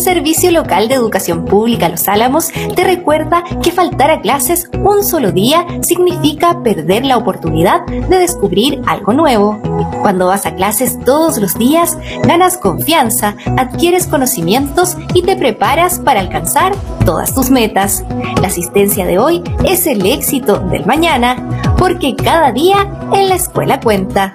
Servicio Local de Educación Pública Los Álamos te recuerda que faltar a clases un solo día significa perder la oportunidad de descubrir algo nuevo. Cuando vas a clases todos los días, ganas confianza, adquieres conocimientos y te preparas para alcanzar todas tus metas. La asistencia de hoy es el éxito del mañana, porque cada día en la escuela cuenta.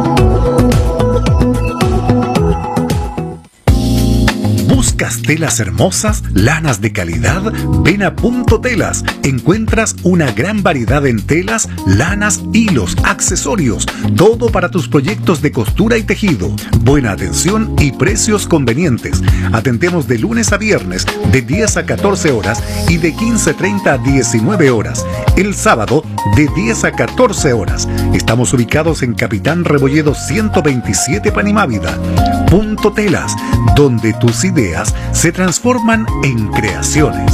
¿Buscas telas hermosas, lanas de calidad? Ven a Punto Telas. Encuentras una gran variedad en telas, lanas, hilos, accesorios. Todo para tus proyectos de costura y tejido. Buena atención y precios convenientes. Atendemos de lunes a viernes de 10 a 14 horas y de 15:30 a 19 horas. El sábado de 10 a 14 horas. Estamos ubicados en Capitán Rebolledo 127 Panimávida. Punto Telas, donde tus ideas se transforman en creaciones.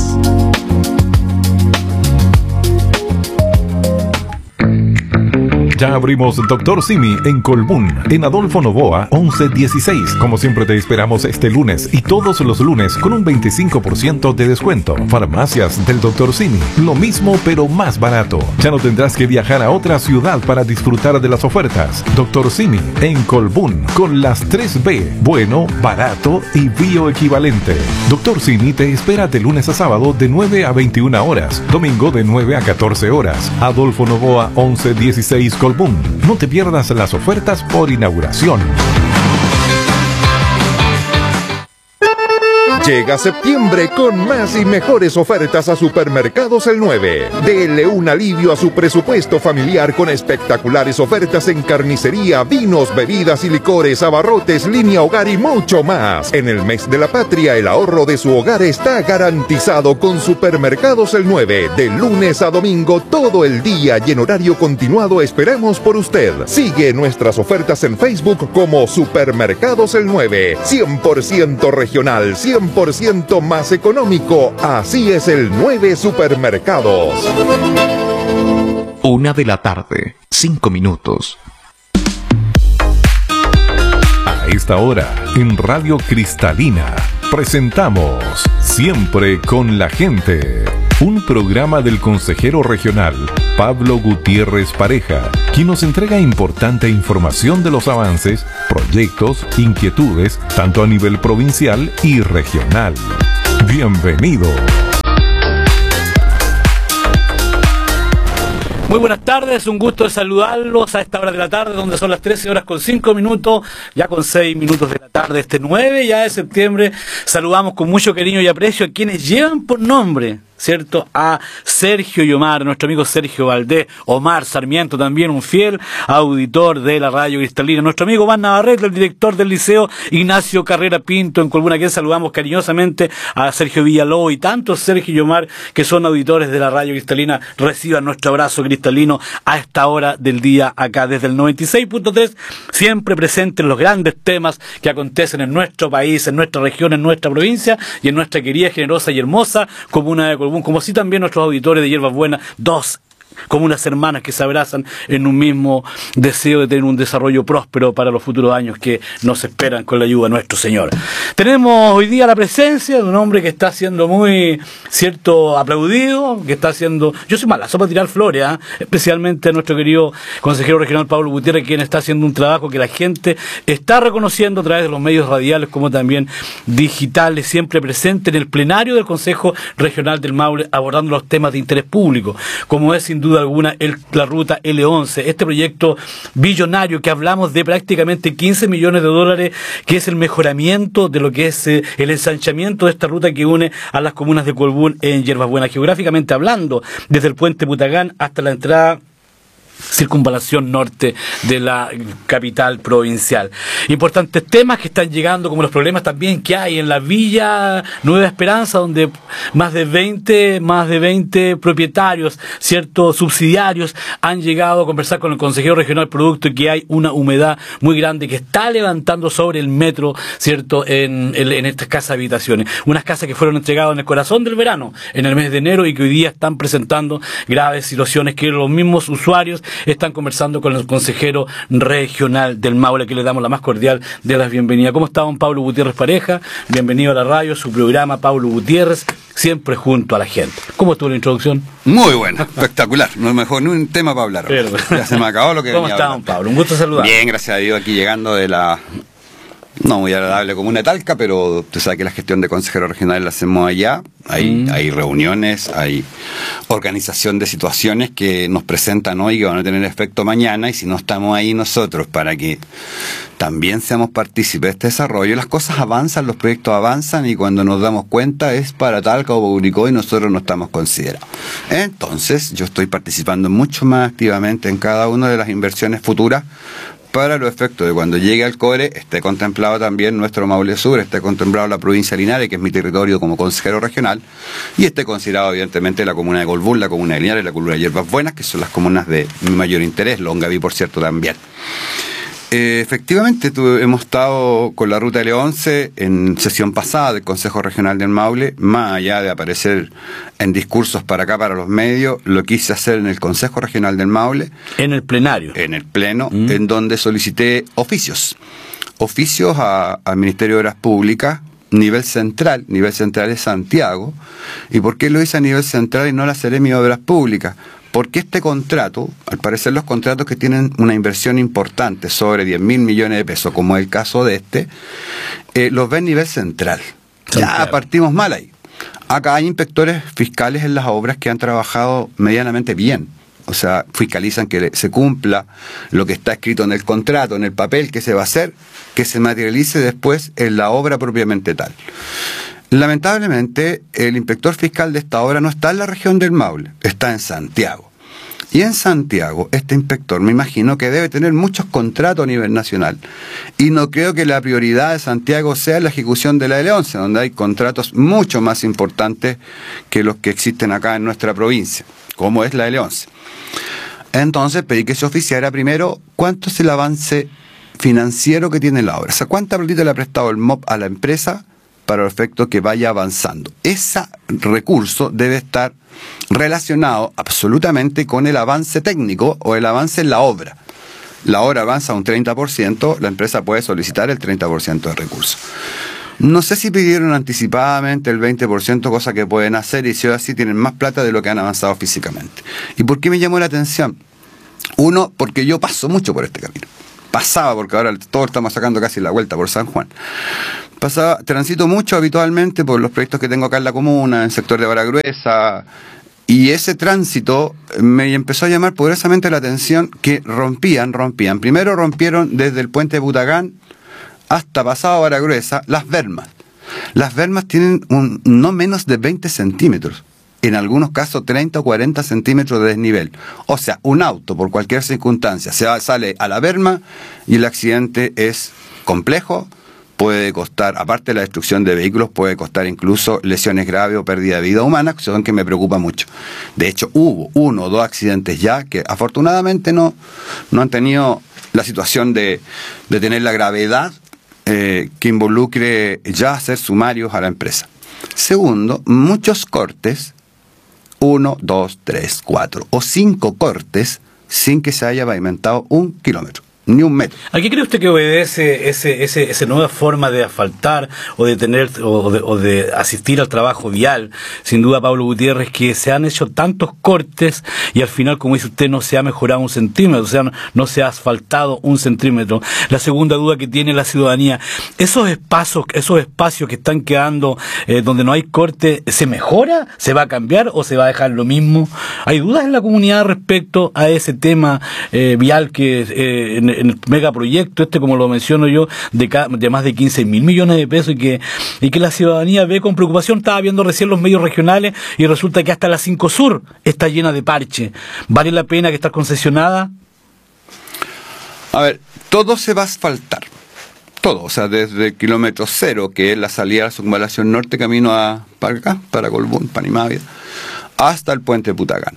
Ya abrimos Dr. Simi en Colbún, en Adolfo Noboa 1116. Como siempre te esperamos este lunes y todos los lunes con un 25% de descuento. Farmacias del Dr. Simi, lo mismo pero más barato. Ya no tendrás que viajar a otra ciudad para disfrutar de las ofertas. Dr. Simi en Colbún, con las 3B, bueno, barato y bioequivalente. Dr. Simi te espera de lunes a sábado de 9 a 21 horas, domingo de 9 a 14 horas. Adolfo Noboa 1116 Colbún. No te pierdas las ofertas por inauguración. Llega septiembre con más y mejores ofertas a Supermercados El 9. Dele un alivio a su presupuesto familiar con espectaculares ofertas en carnicería, vinos, bebidas y licores, abarrotes, línea hogar y mucho más. En el mes de la patria, el ahorro de su hogar está garantizado con Supermercados El 9. De lunes a domingo, todo el día y en horario continuado esperamos por usted. Sigue nuestras ofertas en Facebook como Supermercados El 9. 100% regional, 100% más económico. Así es el 9 Supermercados. 1:00 p.m, 5 minutos. A esta hora, en Radio Cristalina, presentamos Siempre con la Gente, un programa del consejero regional Pablo Gutiérrez Pareja, quien nos entrega importante información de los avances, proyectos, inquietudes, tanto a nivel provincial y regional. Bienvenido. Muy buenas tardes, un gusto de saludarlos a esta hora de la tarde, donde son las 13 horas con 5 minutos, ya con 6 minutos de la tarde, este 9 ya de septiembre. Saludamos con mucho cariño y aprecio a quienes llevan por nombre, ¿cierto?, a Sergio Yomar, nuestro amigo Sergio Valdés, Omar Sarmiento también, un fiel auditor de la Radio Cristalina, nuestro amigo Van Navarrete, el director del Liceo Ignacio Carrera Pinto, en Colbún, a quien saludamos cariñosamente, a Sergio Villalobos y tantos Sergio Yomar que son auditores de la Radio Cristalina. Reciban nuestro abrazo cristalino a esta hora del día acá desde el 96.3, siempre presente en los grandes temas que acontecen en nuestro país, en nuestra región, en nuestra provincia y en nuestra querida, generosa y hermosa comuna de Colbún, como así también nuestros auditores de Hierbas Buenas, dos como unas hermanas que se abrazan en un mismo deseo de tener un desarrollo próspero para los futuros años que nos esperan con la ayuda de nuestro Señor. Tenemos hoy día la presencia de un hombre que está siendo muy, cierto, aplaudido, que está haciendo, yo soy malazo para tirar flores, especialmente a nuestro querido consejero regional Pablo Gutiérrez, quien está haciendo un trabajo que la gente está reconociendo a través de los medios radiales como también digitales, siempre presente en el plenario del Consejo Regional del Maule, abordando los temas de interés público, como es sin duda alguna la ruta L11, este proyecto billonario que hablamos de prácticamente 15 millones de dólares, que es el mejoramiento de lo que es el ensanchamiento de esta ruta que une a las comunas de Colbún en Hierbas Buenas, geográficamente hablando, desde el puente Putagán hasta la entrada circunvalación norte de la capital provincial. Importantes temas que están llegando, como los problemas también que hay en la Villa Nueva Esperanza, donde más de 20 propietarios, ciertos subsidiarios, han llegado a conversar con el consejero regional producto y que hay una humedad muy grande que está levantando sobre el metro, cierto, en estas casas de habitaciones. Unas casas que fueron entregadas en el corazón del verano, en el mes de enero, y que hoy día están presentando graves situaciones que los mismos usuarios están conversando con el consejero regional del Maule, que le damos la más cordial de las bienvenidas. ¿Cómo está don Pablo Gutiérrez Pareja? Bienvenido a la radio, su programa Pablo Gutiérrez, siempre junto a la gente. ¿Cómo estuvo la introducción? Muy buena, espectacular. No mejor ni un tema para hablar. Ya se me acabó lo que ¿Cómo venía está, hablando. don Pablo? Un gusto saludar. Bien, gracias a Dios, aquí llegando de la no muy agradable comuna de Talca, pero usted sabe que la gestión de consejeros regionales la hacemos allá. Hay reuniones, hay organización de situaciones que nos presentan hoy que van a tener efecto mañana, y si no estamos ahí nosotros para que también seamos partícipes de este desarrollo, las cosas avanzan, los proyectos avanzan, y cuando nos damos cuenta es para Talca o Curicó y nosotros no estamos considerados. Entonces yo estoy participando mucho más activamente en cada una de las inversiones futuras para los efectos de cuando llegue al CORE esté contemplado también nuestro Maule Sur, esté contemplado la provincia de Linares, que es mi territorio como consejero regional, y esté considerado evidentemente la comuna de Colbún, la comuna de Linares, la comuna de Hierbas Buenas, que son las comunas de mi mayor interés, Longaví por cierto también. Efectivamente, hemos estado con la ruta L11 en sesión pasada del Consejo Regional del Maule, más allá de aparecer en discursos para acá, para los medios, lo quise hacer en el Consejo Regional del Maule. En el plenario. En el pleno, en donde solicité oficios al Ministerio de Obras Públicas, nivel central es Santiago. ¿Y por qué lo hice a nivel central y no la Seremi de Obras Públicas? Porque este contrato, al parecer los contratos que tienen una inversión importante, sobre 10.000 millones de pesos, como es el caso de este, los ve a nivel central. Ya partimos mal ahí. Acá hay inspectores fiscales en las obras que han trabajado medianamente bien. O sea, fiscalizan que se cumpla lo que está escrito en el contrato, en el papel que se va a hacer, que se materialice después en la obra propiamente tal. Lamentablemente, el inspector fiscal de esta obra no está en la región del Maule, está en Santiago. Y en Santiago, este inspector me imagino que debe tener muchos contratos a nivel nacional. Y no creo que la prioridad de Santiago sea la ejecución de la L11, donde hay contratos mucho más importantes que los que existen acá en nuestra provincia, como es la L11. Entonces pedí que se oficiara primero cuánto es el avance financiero que tiene la obra. O sea, cuánta platita le ha prestado el MOP a la empresa para el efecto que vaya avanzando. Ese recurso debe estar relacionado absolutamente con el avance técnico o el avance en la obra. La obra avanza un 30%, la empresa puede solicitar el 30% de recursos. No sé si pidieron anticipadamente el 20%, cosa que pueden hacer, y si ahora sí tienen más plata de lo que han avanzado físicamente. ¿Y por qué me llamó la atención? Uno, porque yo paso mucho por este camino. Pasaba, porque ahora todos estamos sacando casi la vuelta por San Juan. Transito mucho habitualmente por los proyectos que tengo acá en la comuna, en el sector de Vara Gruesa, y ese tránsito me empezó a llamar poderosamente la atención que rompían. Primero rompieron desde el puente de Butagán hasta pasado Vara Gruesa las bermas. Las bermas tienen no menos de 20 centímetros. En algunos casos 30 o 40 centímetros de desnivel. O sea, un auto, por cualquier circunstancia, sale a la berma y el accidente es complejo, puede costar, aparte de la destrucción de vehículos, puede costar incluso lesiones graves o pérdida de vida humana, que son que me preocupa mucho. De hecho, hubo 1 o 2 accidentes ya que afortunadamente no han tenido la situación de tener la gravedad que involucre ya hacer sumarios a la empresa. Segundo, muchos cortes, 1, 2, 3, 4 o 5 cortes sin que se haya pavimentado 1 kilómetro. Ni 1 metro. ¿A qué cree usted que obedece esa nueva forma de asfaltar o de tener o de asistir al trabajo vial? Sin duda, Pablo Gutiérrez, que se han hecho tantos cortes y al final, como dice usted, no se ha mejorado 1 centímetro, o sea, no se ha asfaltado 1 centímetro. La segunda duda que tiene la ciudadanía, esos espacios que están quedando donde no hay corte, ¿se mejora? ¿Se va a cambiar o se va a dejar lo mismo? ¿Hay dudas en la comunidad respecto a ese tema vial que en el megaproyecto como lo menciono yo, de más de 15.000 millones de pesos y que la ciudadanía ve con preocupación? Estaba viendo recién los medios regionales y resulta que hasta la 5 Sur está llena de parche. ¿Vale la pena que está concesionada? A ver, todo se va a asfaltar. Todo, o sea, desde el kilómetro 0, que es la salida a la circunvalación norte, camino para acá, para Colbún, Panimávida, hasta el puente de Putagán.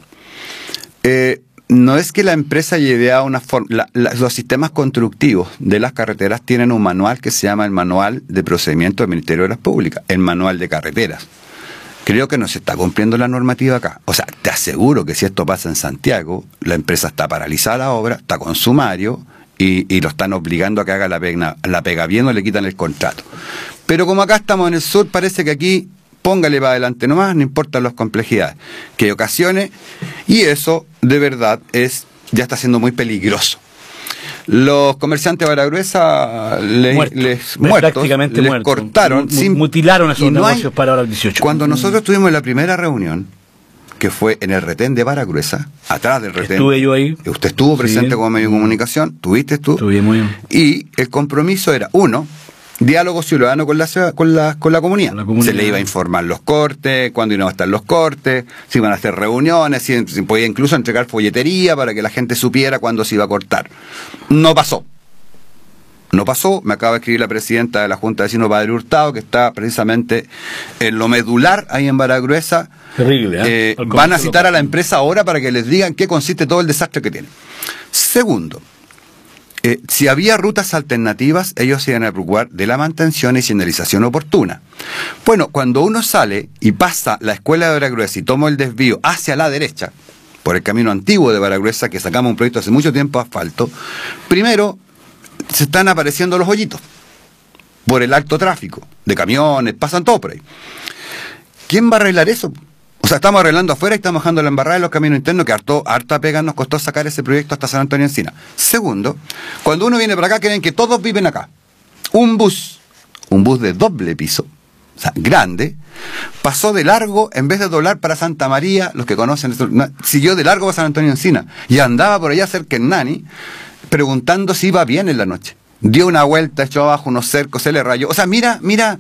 No es que la empresa lleve a una forma. Los sistemas constructivos de las carreteras tienen un manual que se llama el Manual de Procedimiento del Ministerio de Obras Públicas, el Manual de Carreteras. Creo que no se está cumpliendo la normativa acá. O sea, te aseguro que si esto pasa en Santiago, la empresa está paralizada la obra, está con sumario y lo están obligando a que haga la pega bien o le quitan el contrato. Pero como acá estamos en el sur, parece que aquí póngale para adelante nomás, no importan las complejidades que ocasione, y eso de verdad ya está siendo muy peligroso. Los comerciantes de Baragruesa prácticamente les muertos. Cortaron, Mutilaron esos negocios para ahora el 18. Cuando nosotros tuvimos la primera reunión, que fue en el retén de Baragruesa, atrás del retén. Estuve yo ahí. Usted estuvo presente como medio de comunicación, tuviste tú. Estuve muy bien. Y el compromiso era, uno, diálogo ciudadano con la comunidad. Se le iba a informar los cortes, cuándo iban a estar los cortes, si iban a hacer reuniones, si podía incluso entregar folletería para que la gente supiera cuándo se iba a cortar. No pasó. Me acaba de escribir la presidenta de la Junta de Vecinos, Padre Hurtado, que está precisamente en lo medular ahí en Baragruesa. Terrible, van a citar a la empresa ahora para que les digan qué consiste todo el desastre que tienen. Segundo, si había rutas alternativas, ellos se iban a preocupar de la mantención y señalización oportuna. Bueno, cuando uno sale y pasa la escuela de Baragruesa y toma el desvío hacia la derecha, por el camino antiguo de Baragruesa, que sacamos un proyecto hace mucho tiempo, asfalto, primero se están apareciendo los hoyitos por el alto tráfico de camiones, pasan todo por ahí. ¿Quién va a arreglar eso? O sea, estamos arreglando afuera y estamos bajando la embarrada de los caminos internos, que harta pega nos costó sacar ese proyecto hasta San Antonio Encina. Segundo, cuando uno viene para acá, creen que todos viven acá. Un bus de doble piso, o sea, grande, pasó de largo, en vez de doblar para Santa María, los que conocen esto, siguió de largo para San Antonio Encina, y andaba por allá cerca en Nani, preguntando si iba bien en la noche. Dio una vuelta, echó abajo unos cercos, se le rayó. O sea, mira,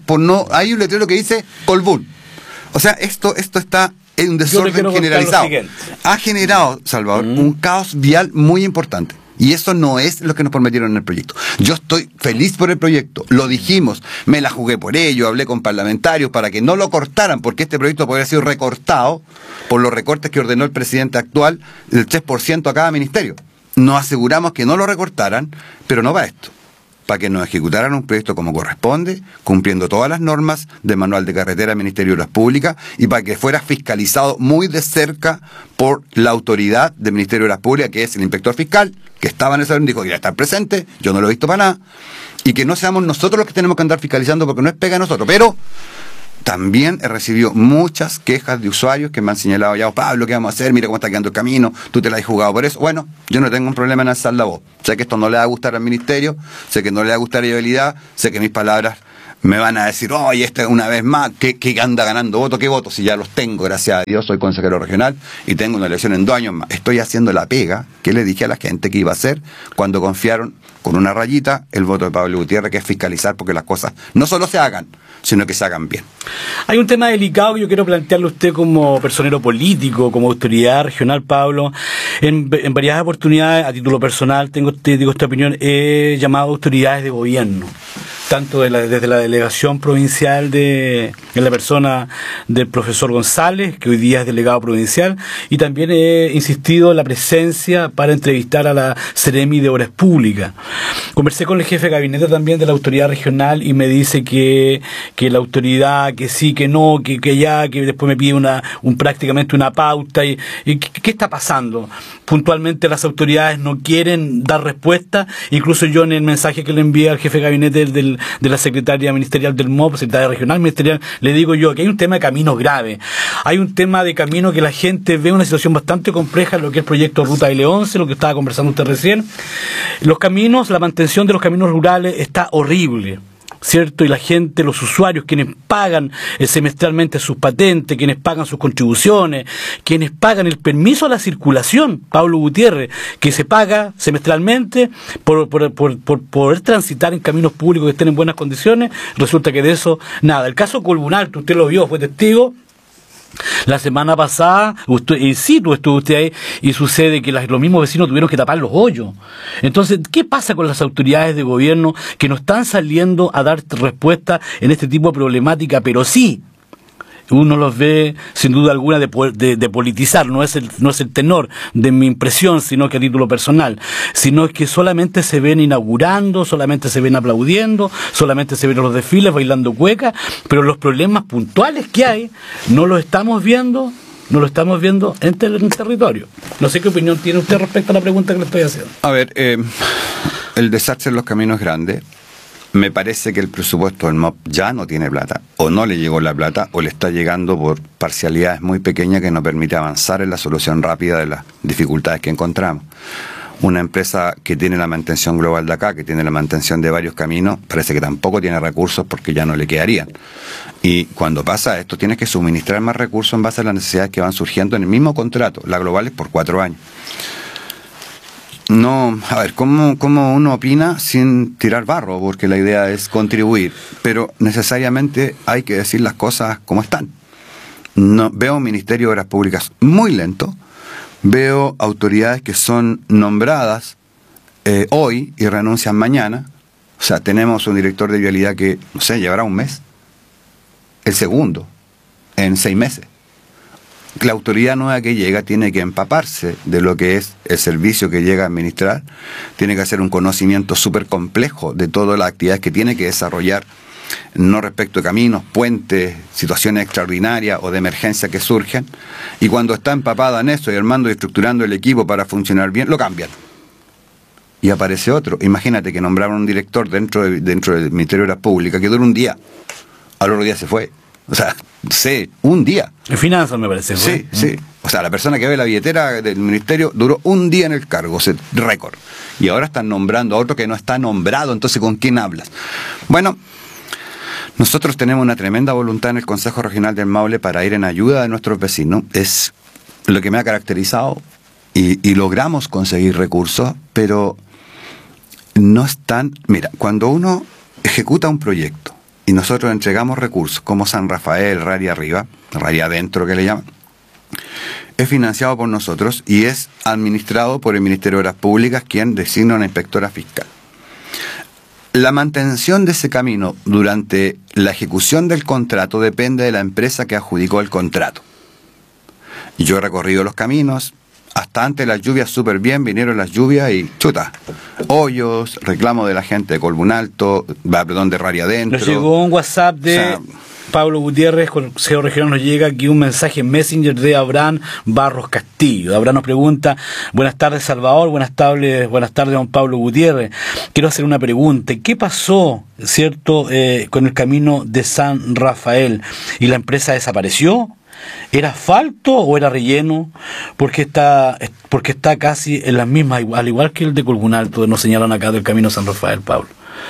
hay un letrero que dice Colbún. O sea, esto está en un desorden generalizado. Ha generado, Salvador, un caos vial muy importante. Y eso no es lo que nos prometieron en el proyecto. Yo estoy feliz por el proyecto, lo dijimos, me la jugué por ello, hablé con parlamentarios para que no lo cortaran, porque este proyecto podría ser recortado por los recortes que ordenó el presidente actual, del 3% a cada ministerio. Nos aseguramos que no lo recortaran, pero no va esto. Para que nos ejecutaran un proyecto como corresponde, cumpliendo todas las normas del Manual de Carretera del Ministerio de Obras Públicas, y para que fuera fiscalizado muy de cerca por la autoridad del Ministerio de Obras Públicas, que es el inspector fiscal, que estaba en ese orden, dijo que iba a estar presente, yo no lo he visto para nada, y que no seamos nosotros los que tenemos que andar fiscalizando, porque no es pega a nosotros. Pero también he recibido muchas quejas de usuarios que me han señalado, ya, Pablo, ¿qué vamos a hacer? Mira cómo está quedando el camino, tú te la has jugado por eso. Bueno, yo no tengo un problema en alzar la voz. Sé que esto no le va a gustar al ministerio, sé que no le va a gustar a viabilidad, sé que mis palabras me van a decir, oye, una vez más, que anda ganando votos. ¿Qué votos? Si ya los tengo, gracias a Dios, soy consejero regional y tengo una elección en 2 años más. Estoy haciendo la pega que le dije a la gente que iba a hacer cuando confiaron con una rayita el voto de Pablo Gutiérrez, que es fiscalizar porque las cosas no solo se hagan, sino que se hagan bien. Hay un tema delicado que yo quiero plantearle a usted como personero político, como autoridad regional, Pablo. En varias oportunidades, a título personal, digo esta opinión, he llamado a autoridades de gobierno, tanto desde la delegación provincial en la persona del profesor González, que hoy día es delegado provincial, y también he insistido en la presencia para entrevistar a la Seremi de Obras Públicas. Conversé con el jefe de gabinete también de la autoridad regional y me dice que la autoridad, que sí, que no, que después me pide prácticamente una pauta. ¿Y qué está pasando? Puntualmente las autoridades no quieren dar respuesta. Incluso yo en el mensaje que le envié al jefe de gabinete de la secretaria ministerial del MOP, secretaria regional ministerial, le digo yo que hay un tema de caminos grave. Hay un tema de camino que la gente ve una situación bastante compleja en lo que es el proyecto Ruta L11, lo que estaba conversando usted recién. Los caminos, la mantención de los caminos rurales está horrible, ¿cierto? Y la gente, los usuarios, quienes pagan semestralmente sus patentes, quienes pagan sus contribuciones, quienes pagan el permiso a la circulación, Pablo Gutiérrez, que se paga semestralmente por poder transitar en caminos públicos que estén en buenas condiciones, resulta que de eso nada. El caso Colbún Alto, usted lo vio, fue testigo. La semana pasada, estuvo usted ahí, y sucede que los mismos vecinos tuvieron que tapar los hoyos. Entonces, ¿qué pasa con las autoridades de gobierno que no están saliendo a dar respuesta en este tipo de problemática, pero sí uno los ve sin duda alguna de politizar, no es el tenor de mi impresión, sino que a título personal, sino que solamente se ven inaugurando, solamente se ven aplaudiendo, solamente se ven los desfiles bailando cueca, pero los problemas puntuales que hay no los estamos viendo en el territorio. No sé qué opinión tiene usted respecto a la pregunta que le estoy haciendo. A ver, el desastre en los caminos es grande. Me parece que el presupuesto del MOP ya no tiene plata, o no le llegó la plata, o le está llegando por parcialidades muy pequeñas que no permite avanzar en la solución rápida de las dificultades que encontramos. Una empresa que tiene la mantención global de acá, que tiene la mantención de varios caminos, parece que tampoco tiene recursos porque ya no le quedarían. Y cuando pasa esto, tienes que suministrar más recursos en base a las necesidades que van surgiendo en el mismo contrato. La global es por 4 años. No, a ver, ¿cómo uno opina sin tirar barro? Porque la idea es contribuir, pero necesariamente hay que decir las cosas como están. No, veo un Ministerio de Obras Públicas muy lento, veo autoridades que son nombradas hoy y renuncian mañana. O sea, tenemos un director de vialidad que, no sé, llevará un mes, el segundo, en 6 meses. La autoridad nueva que llega tiene que empaparse de lo que es el servicio que llega a administrar, tiene que hacer un conocimiento súper complejo de todas las actividades que tiene que desarrollar, no respecto de caminos, puentes, situaciones extraordinarias o de emergencia que surgen, y cuando está empapada en eso y armando y estructurando el equipo para funcionar bien, lo cambian. Y aparece otro. Imagínate que nombraron un director dentro del Ministerio de Obras Públicas que duró un día, al otro día se fue. O sea, sí, un día. En finanzas me parece. Sí, sí. O sea, la persona que ve la billetera del ministerio duró un día en el cargo, récord. Y ahora están nombrando a otro que no está nombrado, entonces ¿con quién hablas? Bueno, nosotros tenemos una tremenda voluntad en el Consejo Regional del Maule para ir en ayuda de nuestros vecinos. Es lo que me ha caracterizado y logramos conseguir recursos, pero no están... Mira, cuando uno ejecuta un proyecto, y nosotros entregamos recursos como San Rafael, Rari Arriba, Rari Adentro que le llaman, es financiado por nosotros y es administrado por el Ministerio de Obras Públicas, quien designa una inspectora fiscal. La mantención de ese camino durante la ejecución del contrato depende de la empresa que adjudicó el contrato. Yo he recorrido los caminos, hasta antes de las lluvias súper bien, vinieron las lluvias y chuta, hoyos, reclamo de la gente de Colbún Alto, de Rari Adentro. Nos llegó un WhatsApp de Pablo Gutiérrez, consejero regional, nos llega aquí un mensaje en Messenger de Abraham Barros Castillo. Abraham nos pregunta: buenas tardes Salvador, buenas tardes don Pablo Gutiérrez. Quiero hacer una pregunta. ¿Qué pasó, cierto, con el camino de San Rafael? ¿Y la empresa desapareció? ¿Era asfalto o era relleno? Porque está casi en las mismas, al igual que el de Colbún Alto, nos señalan acá del camino San Rafael, Pablo.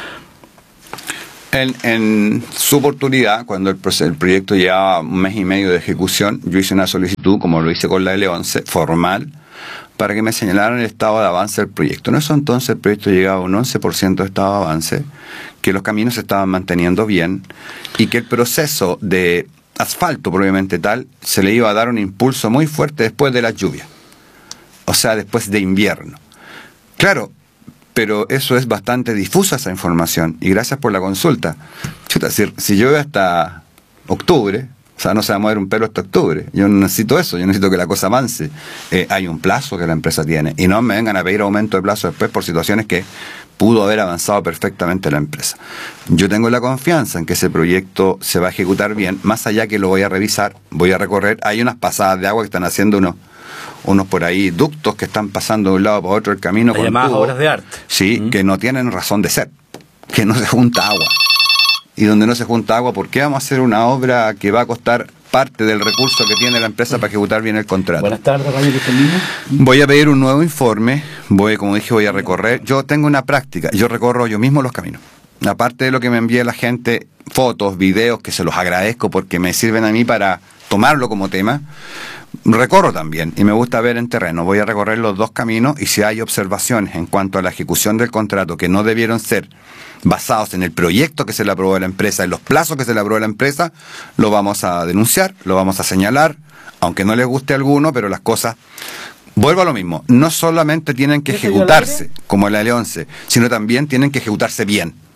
En su oportunidad, cuando el proyecto llevaba 1 mes y medio de ejecución, yo hice una solicitud, como lo hice con la L11, formal, para que me señalaran el estado de avance del proyecto. En eso entonces el proyecto llegaba a un 11% de estado de avance, que los caminos se estaban manteniendo bien y que el proceso de asfalto probablemente tal, se le iba a dar un impulso muy fuerte después de las lluvias, o sea, después de invierno. Claro, pero eso es bastante difusa esa información, y gracias por la consulta. Chuta, si llueve hasta octubre, o sea, no se va a mover un pelo hasta octubre. Yo no necesito eso, yo necesito que la cosa avance. Hay un plazo que la empresa tiene, y no me vengan a pedir aumento de plazo después por situaciones que pudo haber avanzado perfectamente la empresa. Yo tengo la confianza en que ese proyecto se va a ejecutar bien, más allá que lo voy a revisar, voy a recorrer. Hay unas pasadas de agua que están haciendo unos por ahí ductos que están pasando de un lado para otro el camino con llamadas obras de arte. Sí, que no tienen razón de ser, que no se junta agua. Y donde no se junta agua, ¿por qué vamos a hacer una obra que va a costar parte del recurso que tiene la empresa para ejecutar bien el contrato? Buenas tardes, Radio Cristalino. Voy a pedir un nuevo informe, como dije, voy a recorrer. Yo tengo una práctica, yo recorro yo mismo los caminos. Aparte de lo que me envía la gente, fotos, videos, que se los agradezco porque me sirven a mí para tomarlo como tema, recorro también y me gusta ver en terreno. Voy a recorrer los 2 caminos y si hay observaciones en cuanto a la ejecución del contrato que no debieron ser basados en el proyecto que se le aprobó a la empresa, en los plazos que se le aprobó a la empresa, lo vamos a denunciar, lo vamos a señalar, aunque no les guste a alguno, pero las cosas, vuelvo a lo mismo, no solamente tienen que ejecutarse como la L11, sino también tienen que ejecutarse bien.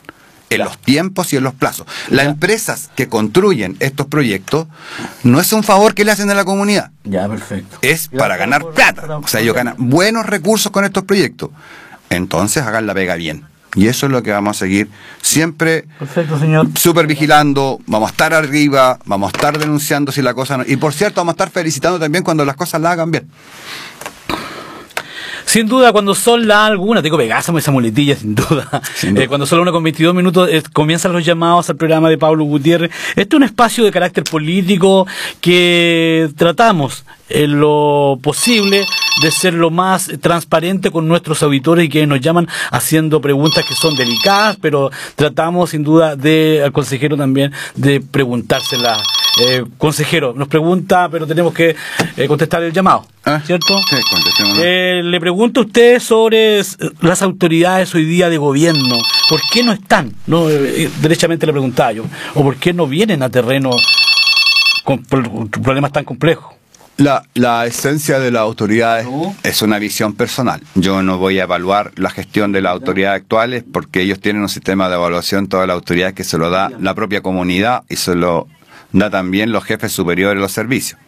en los tiempos y en los plazos. Las empresas que construyen estos proyectos no es un favor que le hacen a la comunidad. Ya, perfecto. Es para ganar plata. O sea, ellos ganan buenos recursos con estos proyectos. Entonces hagan la pega bien. Y eso es lo que vamos a seguir siempre. Perfecto, señor. Súper vigilando, vamos a estar arriba, vamos a estar denunciando si la cosa no... Y por cierto, vamos a estar felicitando también cuando las cosas las hagan bien. Sin duda, cuando son la alguna, tengo pegásamo esa muletilla, sin duda. Cuando son las 1:22, comienzan los llamados al programa de Pablo Gutiérrez. Este es un espacio de carácter político que tratamos en lo posible de ser lo más transparente con nuestros auditores y que nos llaman haciendo preguntas que son delicadas, pero tratamos sin duda al consejero también de preguntárselas. Consejero, nos pregunta, pero tenemos que contestar el llamado, ¿cierto? Sí, contestémoslo. Le pregunto a usted sobre las autoridades hoy día de gobierno. ¿Por qué no están? No, derechamente le preguntaba yo. ¿O por qué no vienen a terreno con problemas tan complejos? La esencia de las autoridades es una visión personal. Yo no voy a evaluar la gestión de las autoridades actuales porque ellos tienen un sistema de evaluación, todas las autoridades, que se lo da la propia comunidad y se lo da también los jefes superiores de los servicios.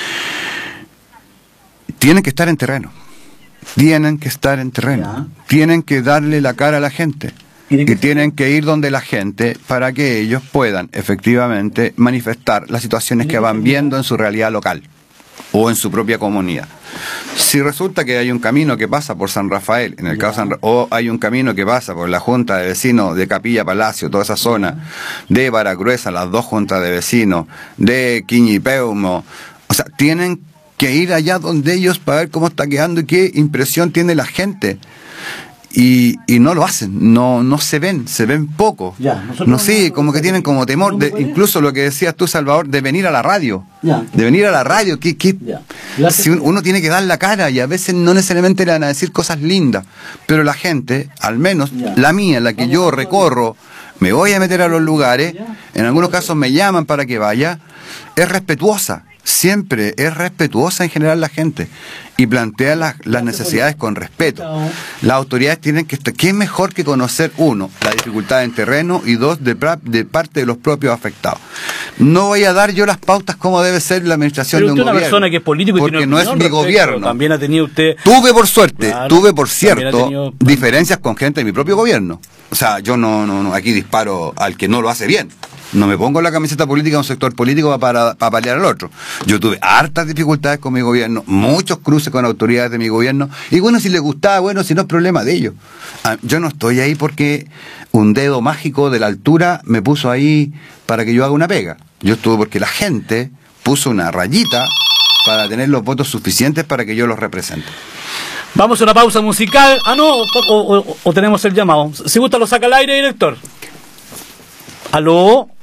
Tienen que estar en terreno. Tienen que estar en terreno. Tienen que darle la cara a la gente. Y tienen que ir donde la gente para que ellos puedan efectivamente manifestar las situaciones que van viendo en su realidad local o en su propia comunidad. Si resulta que hay un camino que pasa por San Rafael, en el caso de o hay un camino que pasa por la Junta de Vecinos de Capilla Palacio, toda esa zona, de Baragruesa, las dos juntas de vecinos, de Quiñipeumo, o sea, tienen que ir allá donde ellos para ver cómo está quedando y qué impresión tiene la gente. Y no lo hacen, no se ven poco. No sé, como que tienen como temor, incluso lo que decías tú, Salvador, de venir a la radio. De venir a la radio, si uno tiene que dar la cara y a veces no necesariamente le van a decir cosas lindas, pero la gente, al menos la mía, la que yo recorro, me voy a meter a los lugares, en algunos casos me llaman para que vaya, es respetuosa. Siempre es respetuosa en general la gente y plantea las necesidades con respeto. Las autoridades tienen que estar... ¿Qué es mejor que conocer, uno, la dificultad en terreno y dos, de parte de los propios afectados? No voy a dar yo las pautas como debe ser la administración de un gobierno. Pero usted es una persona que es político y porque tiene no es mi gobierno. También ha tenido usted... Tuve por suerte, por cierto, diferencias con gente de mi propio gobierno. O sea, yo no aquí disparo al que no lo hace bien. No me pongo la camiseta política de un sector político para paliar al otro. Yo tuve hartas dificultades con mi gobierno, muchos cruces con autoridades de mi gobierno, y bueno, si les gustaba, bueno, si no es problema de ellos. Yo no estoy ahí porque un dedo mágico de la altura me puso ahí para que yo haga una pega. Yo estuve porque la gente puso una rayita para tener los votos suficientes para que yo los represente. Vamos a una pausa musical. O tenemos el llamado. Si gusta lo saca al aire, director. ¿Aló?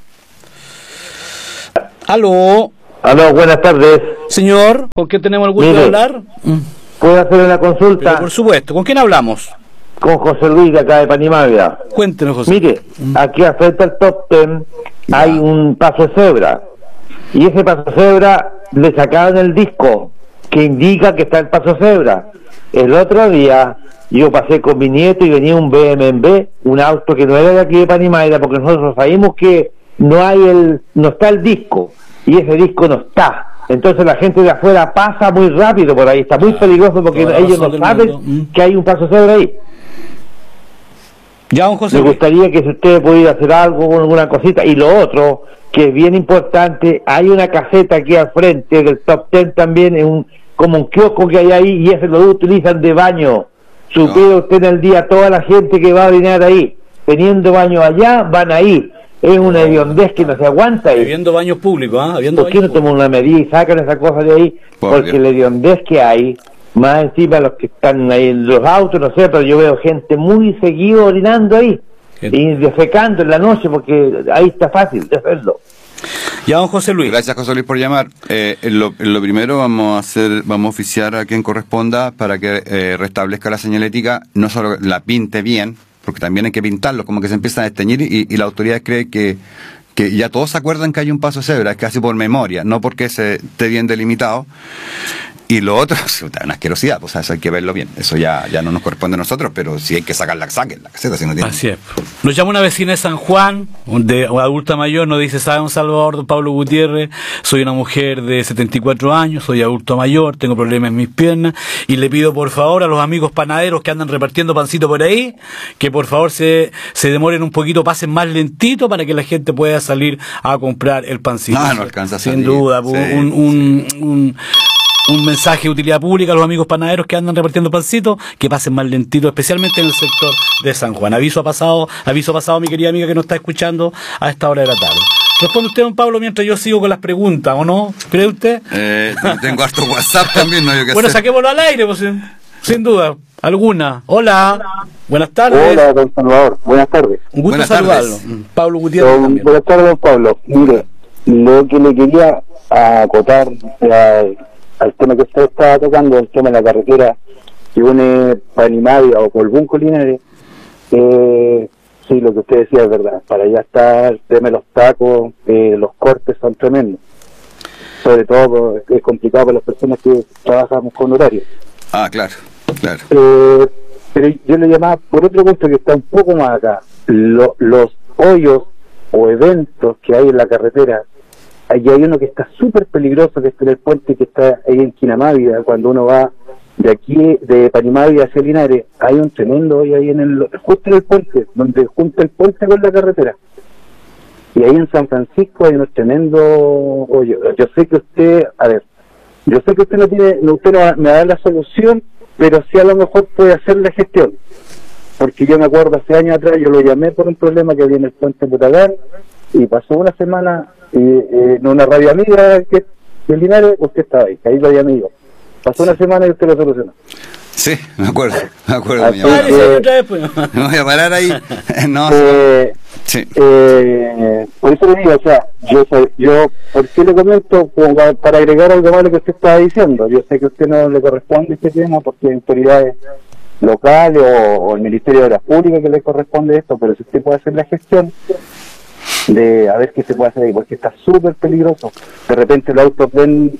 ¿Aló? Aló, buenas tardes. Señor, ¿con quién tenemos el gusto de hablar? ¿Puedo hacer una consulta? Pero por supuesto, ¿con quién hablamos? Con José Luis de acá de Panimávida. Cuéntenos, José. Mire, aquí frente al Top Ten hay un paso de cebra. Y ese paso de cebra le sacaron el disco que indica que está el paso de cebra. El otro día yo pasé con mi nieto y venía un BMW, un auto que no era de aquí de Panimávida, porque nosotros sabemos que no está el disco, y ese disco no está. Entonces la gente de afuera pasa muy rápido por ahí, está muy peligroso porque ellos no saben que hay un paso cebra ahí. Ya, don José. Me gustaría que si usted pudiera hacer algo, alguna cosita. Y lo otro, que es bien importante, hay una caseta aquí al frente del Top Ten también, como un kiosco que hay ahí, y ese lo utilizan de baño. Supiera usted en el día, toda la gente que va a orinar ahí, teniendo baño allá, van ahí. Es una hediondez que no se aguanta ahí. Habiendo baños públicos, ¿Por qué no toman una medida y sacan esa cosa de ahí? Porque la hediondez que hay, más encima los que están ahí en los autos, no sé, pero yo veo gente muy seguido orinando ahí. Y defecando en la noche, porque ahí está fácil de hacerlo. Ya, don José Luis. Gracias, José Luis, por llamar. Lo primero vamos a oficiar a quien corresponda para que restablezca la señalética, no solo la pinte bien, porque también hay que pintarlo, como que se empiezan a desteñir y la autoridad cree que ya todos se acuerdan que hay un paso de cebra, es casi por memoria, no porque se esté bien delimitado. Y lo otro es una asquerosidad, pues eso hay que verlo bien. Eso ya no nos corresponde a nosotros, pero si hay que sacarla, saquen la caseta. Si no tiene... Así es. Nos llama una vecina de San Juan, de adulta mayor, nos dice: ¿sabe, don Salvador, don Pablo Gutiérrez? Soy una mujer de 74 años, soy adulto mayor, tengo problemas en mis piernas, y le pido por favor a los amigos panaderos que andan repartiendo pancito por ahí, que por favor se demoren un poquito, pasen más lentito para que la gente pueda salir a comprar el pancito. No alcanza a salir. Sin duda, Sí. Un mensaje de utilidad pública a los amigos panaderos que andan repartiendo pancitos, que pasen más lentito, especialmente en el sector de San Juan. Aviso pasado, mi querida amiga que nos está escuchando a esta hora de la tarde. Responde usted, don Pablo, mientras yo sigo con las preguntas, ¿o no? ¿Cree usted? Tengo harto WhatsApp también, no hay que bueno, hacer. saquémoslo al aire, pues, sin duda. ¿Alguna? Hola. Buenas tardes. Hola, don Salvador. Buenas tardes. Un gusto Buenas saludarlo. tardes. Pablo Gutiérrez también. Buenas tardes, don Pablo. Mire, lo que le quería acotar al tema que usted estaba tocando, el tema de la carretera que une Panimavia o Colbún con Linares, sí, lo que usted decía es verdad. Para allá está el tema de los tacos, los cortes son tremendos. Sobre todo es complicado para las personas que trabajamos con horarios. Ah, claro. Pero yo le llamaba por otro punto que está un poco más acá. Los hoyos o eventos que hay en la carretera, allí hay uno que está súper peligroso, que es el puente que está ahí en Quinamávida. Cuando uno va de aquí, de Panimávida hacia Linares, hay un tremendo hoyo ahí justo en el puente, donde junta el puente con la carretera. Y ahí en San Francisco hay unos tremendos hoyos. Yo sé que usted no tiene, usted no me da la solución, pero sí a lo mejor puede hacer la gestión. Porque yo me acuerdo hace años atrás, yo lo llamé por un problema que había en el puente Putagán, y pasó una semana, en una radio amiga de Linares, usted estaba ahí lo llamé yo. Pasó una semana y usted lo solucionó. Sí, me acuerdo. Así Me voy a parar ahí. No, sí. Por eso le digo, o sea, yo ¿por qué le comento? Como para agregar algo más a lo que usted estaba diciendo. Yo sé que a usted no le corresponde este tema porque hay autoridades locales o el Ministerio de Obras Públicas que le corresponde esto, pero si usted puede hacer la gestión de a ver qué se puede hacer ahí, porque está súper peligroso. De repente los autos ven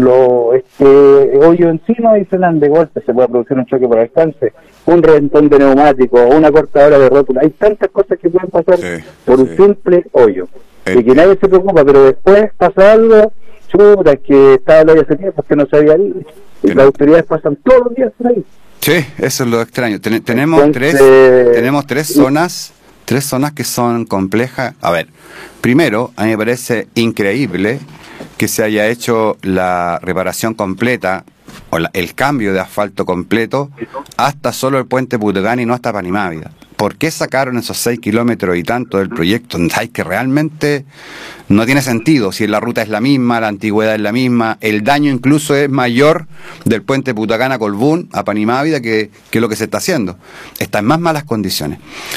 hoyo encima y frenan de golpe, se puede producir un choque por alcance, un reventón de neumático, una cortadora de rótula. Hay tantas cosas que pueden pasar por un simple hoyo, y que nadie se preocupa, pero después pasa algo, chuta, que estaba el hoyo hace tiempo, que no sabía ir, y las autoridades pasan todos los días por ahí. Sí, eso es lo extraño. Tenemos tres zonas que son complejas. A ver, primero, a mí me parece increíble que se haya hecho la reparación completa o el cambio de asfalto completo hasta solo el puente Putagán y no hasta Panimávida. ¿Por qué sacaron esos 6 kilómetros y tanto del proyecto? Hay que realmente no tiene sentido. Si la ruta es la misma, la antigüedad es la misma, el daño incluso es mayor del puente Putagán a Colbún, a Panimávida, que lo que se está haciendo. Está en más malas condiciones.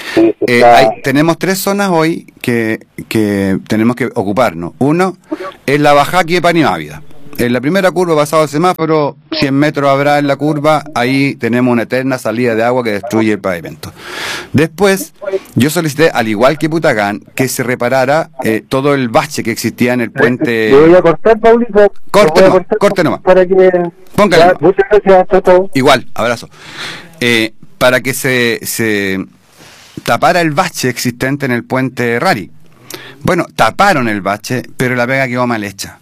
Tenemos 3 zonas hoy que tenemos que ocuparnos. Uno es la bajada aquí de Panimávida. En la primera curva, pasado el semáforo, 100 metros habrá en la curva, ahí tenemos una eterna salida de agua que destruye el pavimento. Después, yo solicité, al igual que Putagán, que se reparara todo el bache que existía en el puente. Yo voy a cortar, Paulito. Corte nomás. Para que... Póngale. Muchas gracias, Tato. Igual, abrazo. Para que se tapara el bache existente en el puente Rari. Bueno, taparon el bache, pero la pega quedó mal hecha.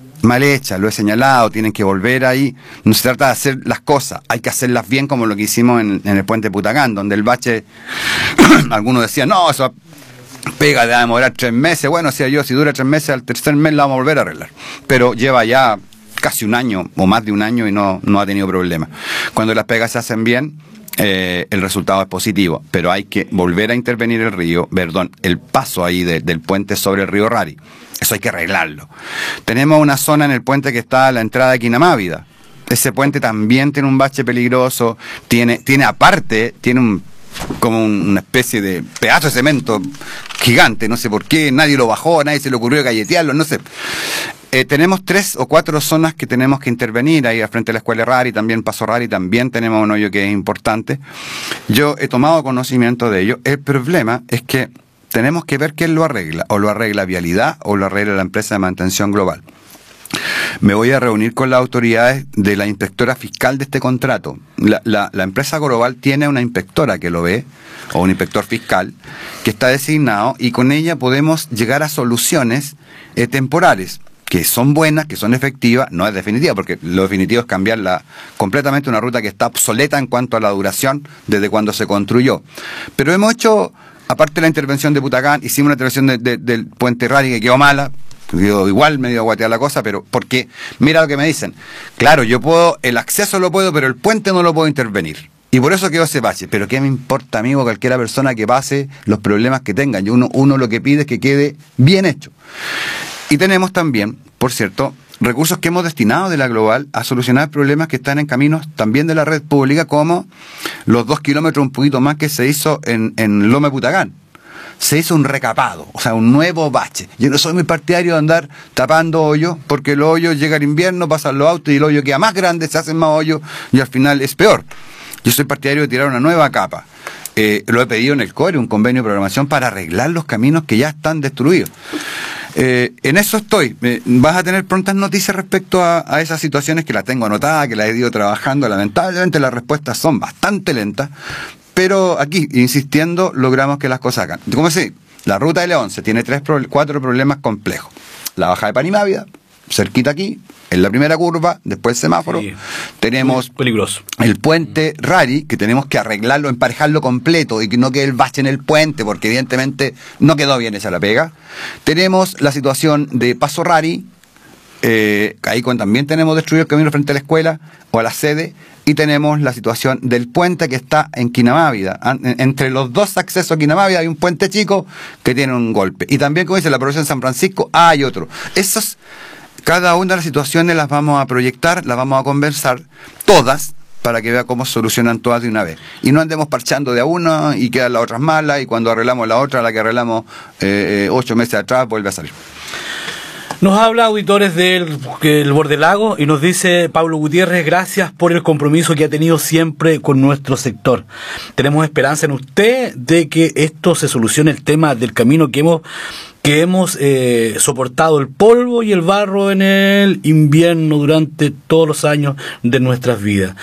Lo he señalado, tienen que volver ahí. No se trata de hacer las cosas, hay que hacerlas bien, como lo que hicimos en el puente Putagán, donde el bache, algunos decían, no, eso pega, debe demorar 3 meses. Bueno, decía yo, si dura 3 meses, al tercer mes la vamos a volver a arreglar. Pero lleva ya casi un año, o más de un año, y no ha tenido problemas. Cuando las pegas se hacen bien, el resultado es positivo, pero hay que volver a intervenir el paso ahí del puente sobre el río Rari. Eso hay que arreglarlo. Tenemos una zona en el puente que está a la entrada de Quinamávida. Ese puente también tiene un bache peligroso, tiene como una especie de pedazo de cemento gigante, no sé por qué, nadie lo bajó, nadie se le ocurrió galletearlo, no sé. Tenemos 3 o 4 zonas que tenemos que intervenir, ahí al frente de la escuela Rari, también Paso Rari, también tenemos un hoyo que es importante. Yo he tomado conocimiento de ello. El problema es que tenemos que ver quién lo arregla, o lo arregla Vialidad o lo arregla la empresa de mantención global. Me voy a reunir con las autoridades de la inspectora fiscal de este contrato. La empresa Global tiene una inspectora que lo ve, o un inspector fiscal, que está designado, y con ella podemos llegar a soluciones temporales, que son buenas, que son efectivas. No es definitiva, porque lo definitivo es cambiarla completamente, una ruta que está obsoleta en cuanto a la duración desde cuando se construyó. Pero hemos hecho, aparte de la intervención de Putacán, hicimos una intervención del puente Rari que quedó mala, quedó igual, medio guateada la cosa, pero porque, mira lo que me dicen, claro, yo puedo, el acceso lo puedo, pero el puente no lo puedo intervenir. Y por eso quedó ese bache. Pero ¿qué me importa, amigo, cualquiera persona que pase los problemas que tengan? Uno lo que pide es que quede bien hecho. Y tenemos también, por cierto, recursos que hemos destinado de la Global a solucionar problemas que están en caminos también de la red pública, como los 2 kilómetros, un poquito más, que se hizo en Loma de Putacán. Se hizo un recapado, o sea, un nuevo bache. Yo no soy muy partidario de andar tapando hoyos, porque el hoyo llega el invierno, pasan los autos y el hoyo queda más grande, se hacen más hoyos y al final es peor. Yo soy partidario de tirar una nueva capa. Lo he pedido en el CORE, un convenio de programación para arreglar los caminos que ya están destruidos. En eso estoy. Vas a tener prontas noticias respecto a esas situaciones, que las tengo anotadas, que las he ido trabajando. Lamentablemente las respuestas son bastante lentas, pero aquí, insistiendo, logramos que las cosas hagan. Como decía, la ruta L11 tiene 4 problemas complejos. La bajada de Panimávida, cerquita aquí, en la primera curva, después el semáforo. Sí, tenemos peligroso. El puente Rari, que tenemos que arreglarlo, emparejarlo completo y que no quede el bache en el puente, porque evidentemente no quedó bien esa la pega. Tenemos la situación de Paso Rari, ahí también tenemos destruido el camino frente a la escuela o a la sede, y tenemos la situación del puente que está en Quinamávida. Entre los dos accesos a Quinamávida hay un puente chico que tiene un golpe. Y también, como dice la provincia de San Francisco, hay otro. Cada una de las situaciones las vamos a proyectar, las vamos a conversar todas, para que vea cómo solucionan todas de una vez. Y no andemos parchando de a una y quedan las otras malas, y cuando arreglamos la otra, la que arreglamos 8 meses atrás, vuelve a salir. Nos habla auditores del Bordelago y nos dice Pablo Gutiérrez: gracias por el compromiso que ha tenido siempre con nuestro sector. Tenemos esperanza en usted de que esto se solucione, el tema del camino que hemos soportado el polvo y el barro en el invierno durante todos los años de nuestras vidas.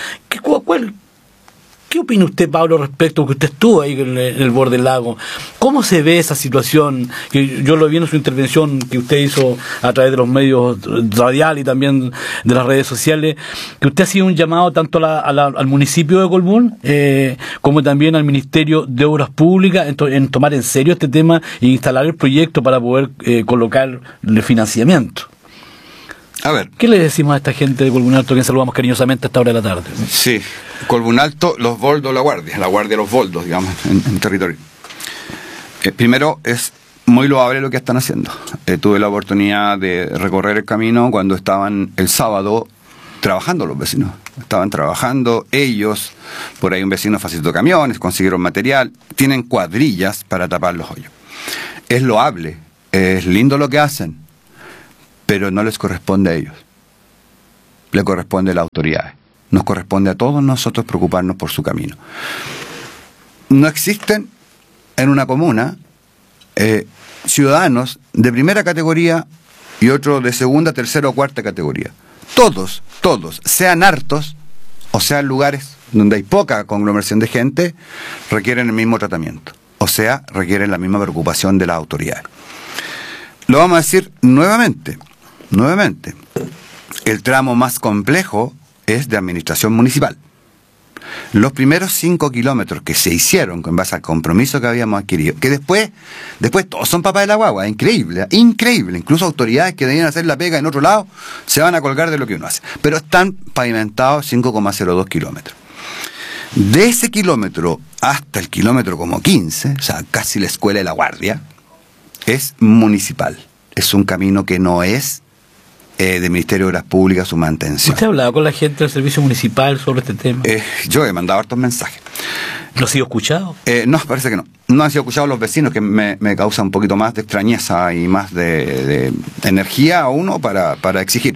¿Qué opina usted, Pablo, respecto a que usted estuvo ahí en el borde del lago? ¿Cómo se ve esa situación? Que yo lo vi en su intervención que usted hizo a través de los medios radiales y también de las redes sociales, que usted ha sido un llamado tanto al municipio de Colbún como también al Ministerio de Obras Públicas en tomar en serio este tema e instalar el proyecto para poder colocarle financiamiento. A ver, ¿qué le decimos a esta gente de Colbún Alto, que saludamos cariñosamente a esta hora de la tarde? Sí, Colbún Alto, los boldos, la guardia de los boldos, digamos, en territorio. Primero, es muy loable lo que están haciendo. Tuve la oportunidad de recorrer el camino cuando estaban el sábado trabajando los vecinos. Estaban trabajando ellos, por ahí un vecino facilitó camiones, consiguieron material, tienen cuadrillas para tapar los hoyos. Es loable, es lindo lo que hacen, pero no les corresponde a ellos. Le corresponde a las autoridades. Nos corresponde a todos nosotros preocuparnos por su camino. No existen en una comuna ciudadanos de primera categoría y otros de segunda, tercera o cuarta categoría. Todos, sean hartos o sean lugares donde hay poca conglomeración de gente, requieren el mismo tratamiento. O sea, requieren la misma preocupación de las autoridades. Lo vamos a decir nuevamente. El tramo más complejo es de administración municipal. Los primeros 5 kilómetros que se hicieron en base al compromiso que habíamos adquirido, que después todos son papas de la guagua, increíble. Incluso autoridades que debían hacer la pega en otro lado se van a colgar de lo que uno hace. Pero están pavimentados 5,02 kilómetros. De ese kilómetro hasta el kilómetro como 15, o sea, casi la escuela de la guardia, es municipal. Es un camino que no es del Ministerio de Obras Públicas su mantención. ¿Usted ha hablado con la gente del servicio municipal sobre este tema? Yo he mandado hartos mensajes. ¿Lo ha sido escuchado? No, parece que no. No han sido escuchados los vecinos, que me causa un poquito más de extrañeza y más de energía a uno para exigir.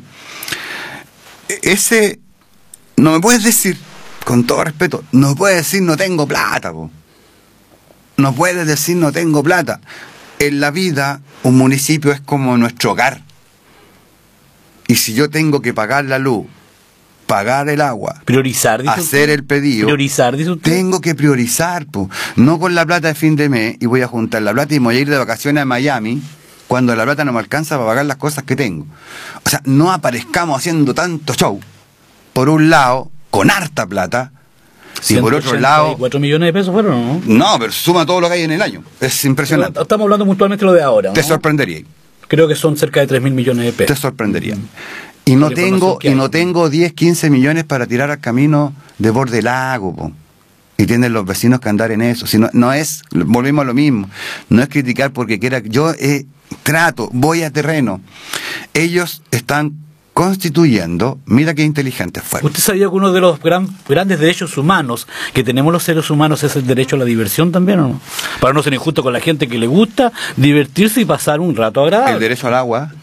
No me puedes decir, con todo respeto, no puedes decir no tengo plata, po. No puedes decir no tengo plata. En la vida, un municipio es como nuestro hogar. Y si yo tengo que pagar la luz, pagar el agua, priorizar, dice hacer usted. el pedido, Priorizar, dice usted. tengo que priorizar, po. No con la plata de fin de mes y voy a juntar la plata y me voy a ir de vacaciones a Miami cuando la plata no me alcanza para pagar las cosas que tengo. O sea, no aparezcamos haciendo tanto show, por un lado, con harta plata, y por otro lado... 4 millones de pesos fueron, ¿no? No, pero suma todo lo que hay en el año. Es impresionante. Pero estamos hablando puntualmente de lo de ahora, ¿no? Te sorprendería. Creo que son cerca de 3.000 millones de pesos. Te sorprendería. Y no tengo 10, 15 millones para tirar al camino de borde lago, po. Y tienen los vecinos que andar en eso. Si no, no es, volvemos a lo mismo, no es criticar porque quiera. Yo trato, voy a terreno. Ellos están constituyendo, mira qué inteligentes fueron. ¿Usted sabía que uno de los grandes derechos humanos que tenemos los seres humanos es el derecho a la diversión también, o no? Para no ser injusto con la gente que le gusta divertirse y pasar un rato agradable. El derecho al agua,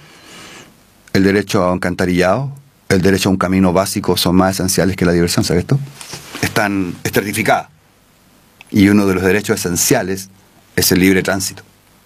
el derecho a un alcantarillado, el derecho a un camino básico son más esenciales que la diversión, ¿sabes esto? Están estratificadas. Y uno de los derechos esenciales es el libre tránsito.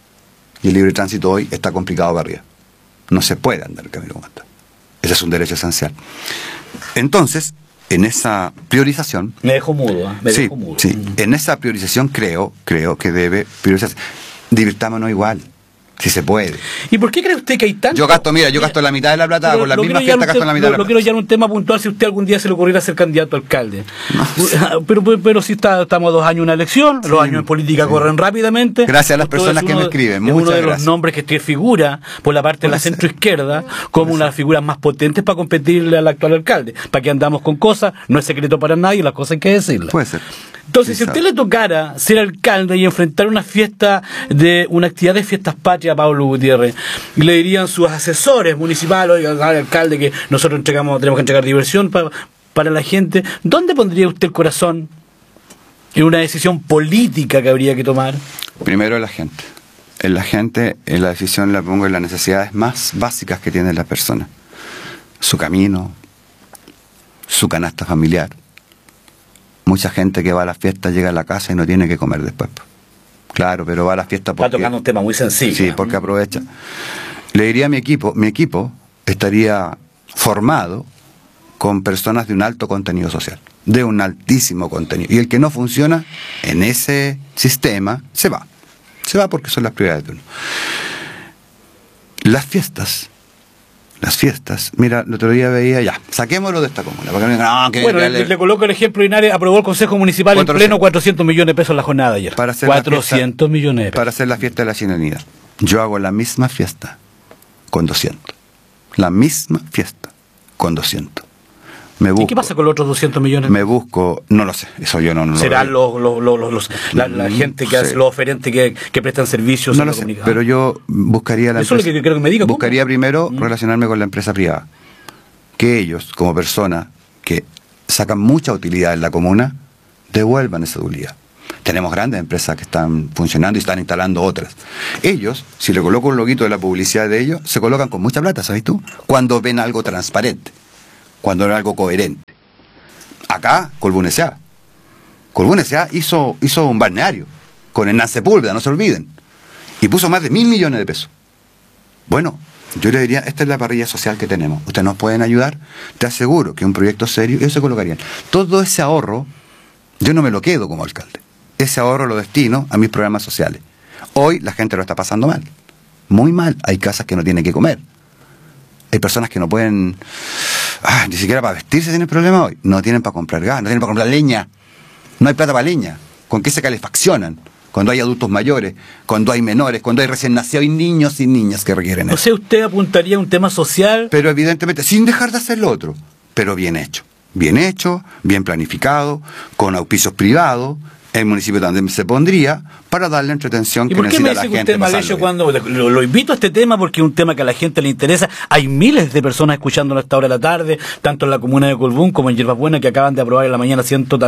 Y el libre tránsito hoy está complicado para arriba. No se puede andar el camino como está. Ese es un derecho esencial. Entonces, en esa priorización... Me dejo mudo, ¿eh? Dejo mudo. Sí, en esa priorización creo que debe priorizarse. Divirtámonos igual, si se puede. ¿Y por qué cree usted que hay tanto? Yo gasto la mitad de la plata, con la misma fiesta gasto la mitad de la plata. Lo quiero ya un tema puntual si usted algún día se le ocurriera ser candidato a alcalde. No. Pero si estamos a 2 años de una elección, los años en política corren rápidamente. Gracias a las personas que me escriben, muchas gracias. Es uno de los nombres que figura por la parte de la centroizquierda como una de las figuras más potentes para competirle al actual alcalde. ¿Para qué andamos con cosas? No es secreto para nadie, las cosas hay que decirlas. Puede ser. Entonces, si a usted le tocara ser alcalde y enfrentar una actividad de fiestas patrias a Pablo Gutiérrez, y le dirían sus asesores municipales, oiga, alcalde, que nosotros tenemos que entregar diversión para la gente, ¿dónde pondría usted el corazón en una decisión política que habría que tomar? Primero la gente. En la gente, en la decisión la pongo en las necesidades más básicas que tiene la persona. Su camino, su canasta familiar. Mucha gente que va a la fiesta llega a la casa y no tiene que comer después. Claro, pero va a la fiesta porque... Está tocando un tema muy sensible. Sí, porque aprovecha. Le diría a mi equipo estaría formado con personas de un alto contenido social, de un altísimo contenido. Y el que no funciona en ese sistema, se va. Se va porque son las prioridades de uno. Las fiestas, mira, el otro día veía, ya, saquémoslo de esta comuna. Porque le coloco el ejemplo, Linares aprobó el Consejo Municipal en pleno 400 millones de pesos en la jornada ayer. 400 millones de pesos. Para hacer la fiesta de la ciudadanía. Yo hago la misma fiesta con 200. La misma fiesta con 200. ¿Y qué pasa con los otros 200 millones? No lo sé, eso yo no lo sé. ¿Serán la gente que hace, los oferentes que prestan servicios? No lo sé, pero yo buscaría eso es lo que creo que me diga. Buscaría primero relacionarme con la empresa privada. Que ellos, como personas que sacan mucha utilidad en la comuna, devuelvan esa utilidad. Tenemos grandes empresas que están funcionando y están instalando otras. Ellos, si le coloco un loguito de la publicidad de ellos, se colocan con mucha plata, ¿sabes tú? Cuando ven algo transparente. Cuando era algo coherente. Acá, Colbún S.A. Colbún S.A. hizo un balneario con Hernán Sepúlveda, no se olviden. Y puso más de 1.000 millones de pesos. Bueno, yo le diría, esta es la parrilla social que tenemos. Ustedes nos pueden ayudar. Te aseguro que un proyecto serio, ellos se colocarían. Todo ese ahorro, yo no me lo quedo como alcalde. Ese ahorro lo destino a mis programas sociales. Hoy la gente lo está pasando mal. Muy mal. Hay casas que no tienen que comer. Hay personas que no pueden... ni siquiera para vestirse tienen problema hoy. No tienen para comprar gas, no tienen para comprar leña. No hay plata para leña. ¿Con qué se calefaccionan? Cuando hay adultos mayores, cuando hay menores, cuando hay recién nacidos y niños y niñas que requieren eso. O sea, usted apuntaría a un tema social... Pero evidentemente, sin dejar de hacer lo otro. Pero bien hecho. Bien hecho, bien planificado, con auspicios privados. El municipio también se pondría para darle entretención que necesita la gente. ¿Y por qué me dice que usted mal hecho cuando lo invito a este tema? Porque es un tema que a la gente le interesa. Hay miles de personas escuchándolo a esta hora de la tarde, tanto en la comuna de Colbún como en Hierbas Buenas, que acaban de aprobar en la mañana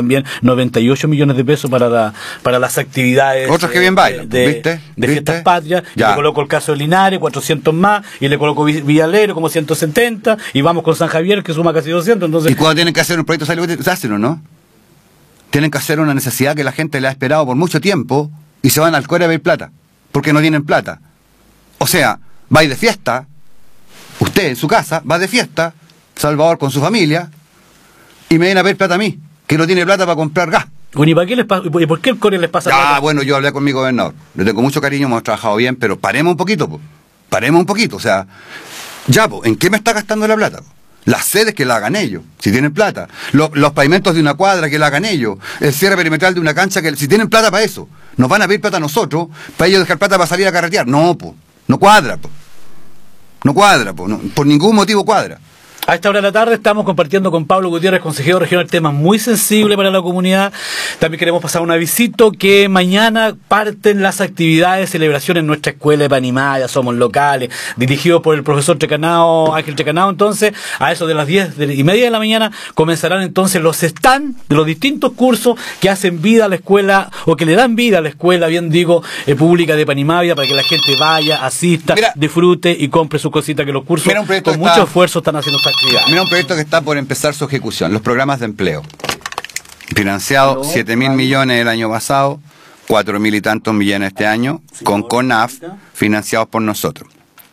98 millones de pesos para las actividades. Otros que bien bailan, ¿viste? De fiestas patrias. Ya. Y le coloco el caso de Linares, 400 más, y le coloco Villalero como 170, y vamos con San Javier, que suma casi 200. Entonces... ¿Y cuando tienen que hacer un proyecto de salud, se hacen o no? Tienen que hacer una necesidad que la gente le ha esperado por mucho tiempo y se van al Core a ver plata, porque no tienen plata. O sea, vais de fiesta usted en su casa va de fiesta, Salvador con su familia, y me viene a ver plata a mí, que no tiene plata para comprar gas. Bueno, ¿y para qué les pasa? ¿Y por qué el Core les pasa? Ah, bueno, yo hablé con mi gobernador. Le tengo mucho cariño, hemos trabajado bien, pero paremos un poquito, po. Paremos un poquito. O sea, ya, po, ¿en qué me está gastando la plata? Po? Las sedes que la hagan ellos, si tienen plata. Los pavimentos de una cuadra que la hagan ellos. El cierre perimetral de una cancha, que si tienen plata para eso. Nos van a pedir plata a nosotros, para ellos dejar plata para salir a carretear. No, po. No cuadra, po. No cuadra, po. No, por ningún motivo cuadra. A esta hora de la tarde estamos compartiendo con Pablo Gutiérrez, consejero regional, temas muy sensibles para la comunidad. También queremos pasar un avisito que mañana parten las actividades, celebraciones en nuestra escuela de Panimaya, Somos Locales, dirigido por el profesor Trecanao, Ángel Trecanao. Entonces, a eso de las 10:30 de la mañana comenzarán entonces los stands de los distintos cursos que hacen vida a la escuela, o que le dan vida a la escuela, bien digo, pública de Panimaya, para que la gente vaya, asista, disfrute y compre su cosita, que los cursos con mucho esfuerzo están haciendo esta actividad. Mira un proyecto que está por empezar su ejecución, los programas de empleo. Financiado 7.000 millones el año pasado, 4.000 y tantos millones este año, con CONAF, financiados por nosotros.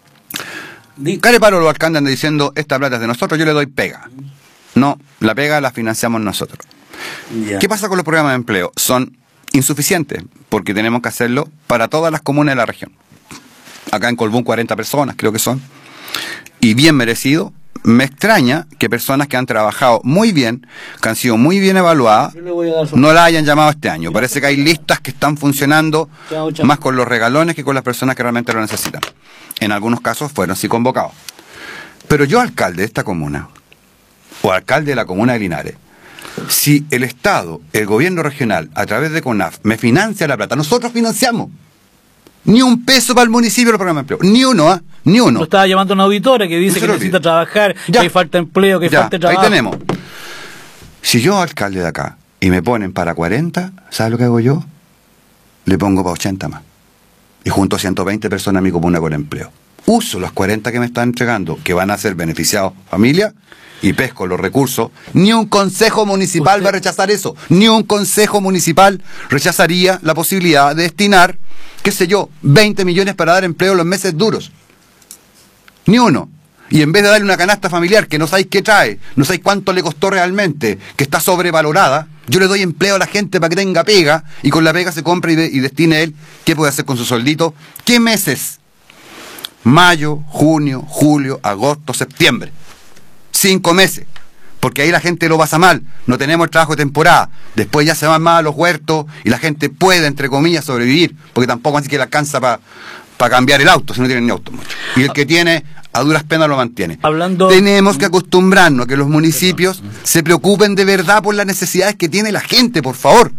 Care paro los alcaldes andan diciendo, esta plata es de nosotros, yo le doy pega. No, la pega la financiamos nosotros. ¿Qué pasa con los programas de empleo? Son insuficientes, porque tenemos que hacerlo para todas las comunas de la región. Acá en Colbún 40 personas, creo que son, y bien merecido. Me extraña que personas que han trabajado muy bien, que han sido muy bien evaluadas, no la hayan llamado este año. Parece que hay listas que están funcionando más con los regalones que con las personas que realmente lo necesitan. En algunos casos fueron sí convocados. Pero yo, alcalde de esta comuna, o alcalde de la comuna de Linares, si el Estado, el gobierno regional, a través de CONAF, me financia la plata, nosotros financiamos. Ni un peso para el municipio del programa de empleo. Ni uno, ni uno. Lo estaba llamando una auditora que dice que necesita trabajar, que hay falta de empleo, que hay falta de trabajo. Ahí tenemos. Si yo, alcalde de acá, y me ponen para 40, ¿sabes lo que hago yo? Le pongo para 80 más. Y junto a 120 personas a mi comuna con empleo. Uso las 40 que me están entregando, que van a ser beneficiados familia, y pesco los recursos. Ni un consejo municipal va a rechazar eso. Ni un consejo municipal rechazaría la posibilidad de destinar, qué sé yo, 20 millones para dar empleo en los meses duros. Ni uno. Y en vez de darle una canasta familiar que no sabéis qué trae, no sabéis cuánto le costó realmente, que está sobrevalorada, yo le doy empleo a la gente para que tenga pega, y con la pega se compra y destine él qué puede hacer con su soldito. ¿Qué meses? Mayo, junio, julio, agosto, septiembre. 5 meses. Porque ahí la gente lo pasa mal. No tenemos el trabajo de temporada. Después ya se van más a los huertos y la gente puede, entre comillas, sobrevivir. Porque tampoco así que le alcanza para cambiar el auto, si no tienen ni auto mucho. Y el que tiene, a duras penas lo mantiene. Tenemos que acostumbrarnos a que los municipios se preocupen de verdad por las necesidades que tiene la gente, por favor.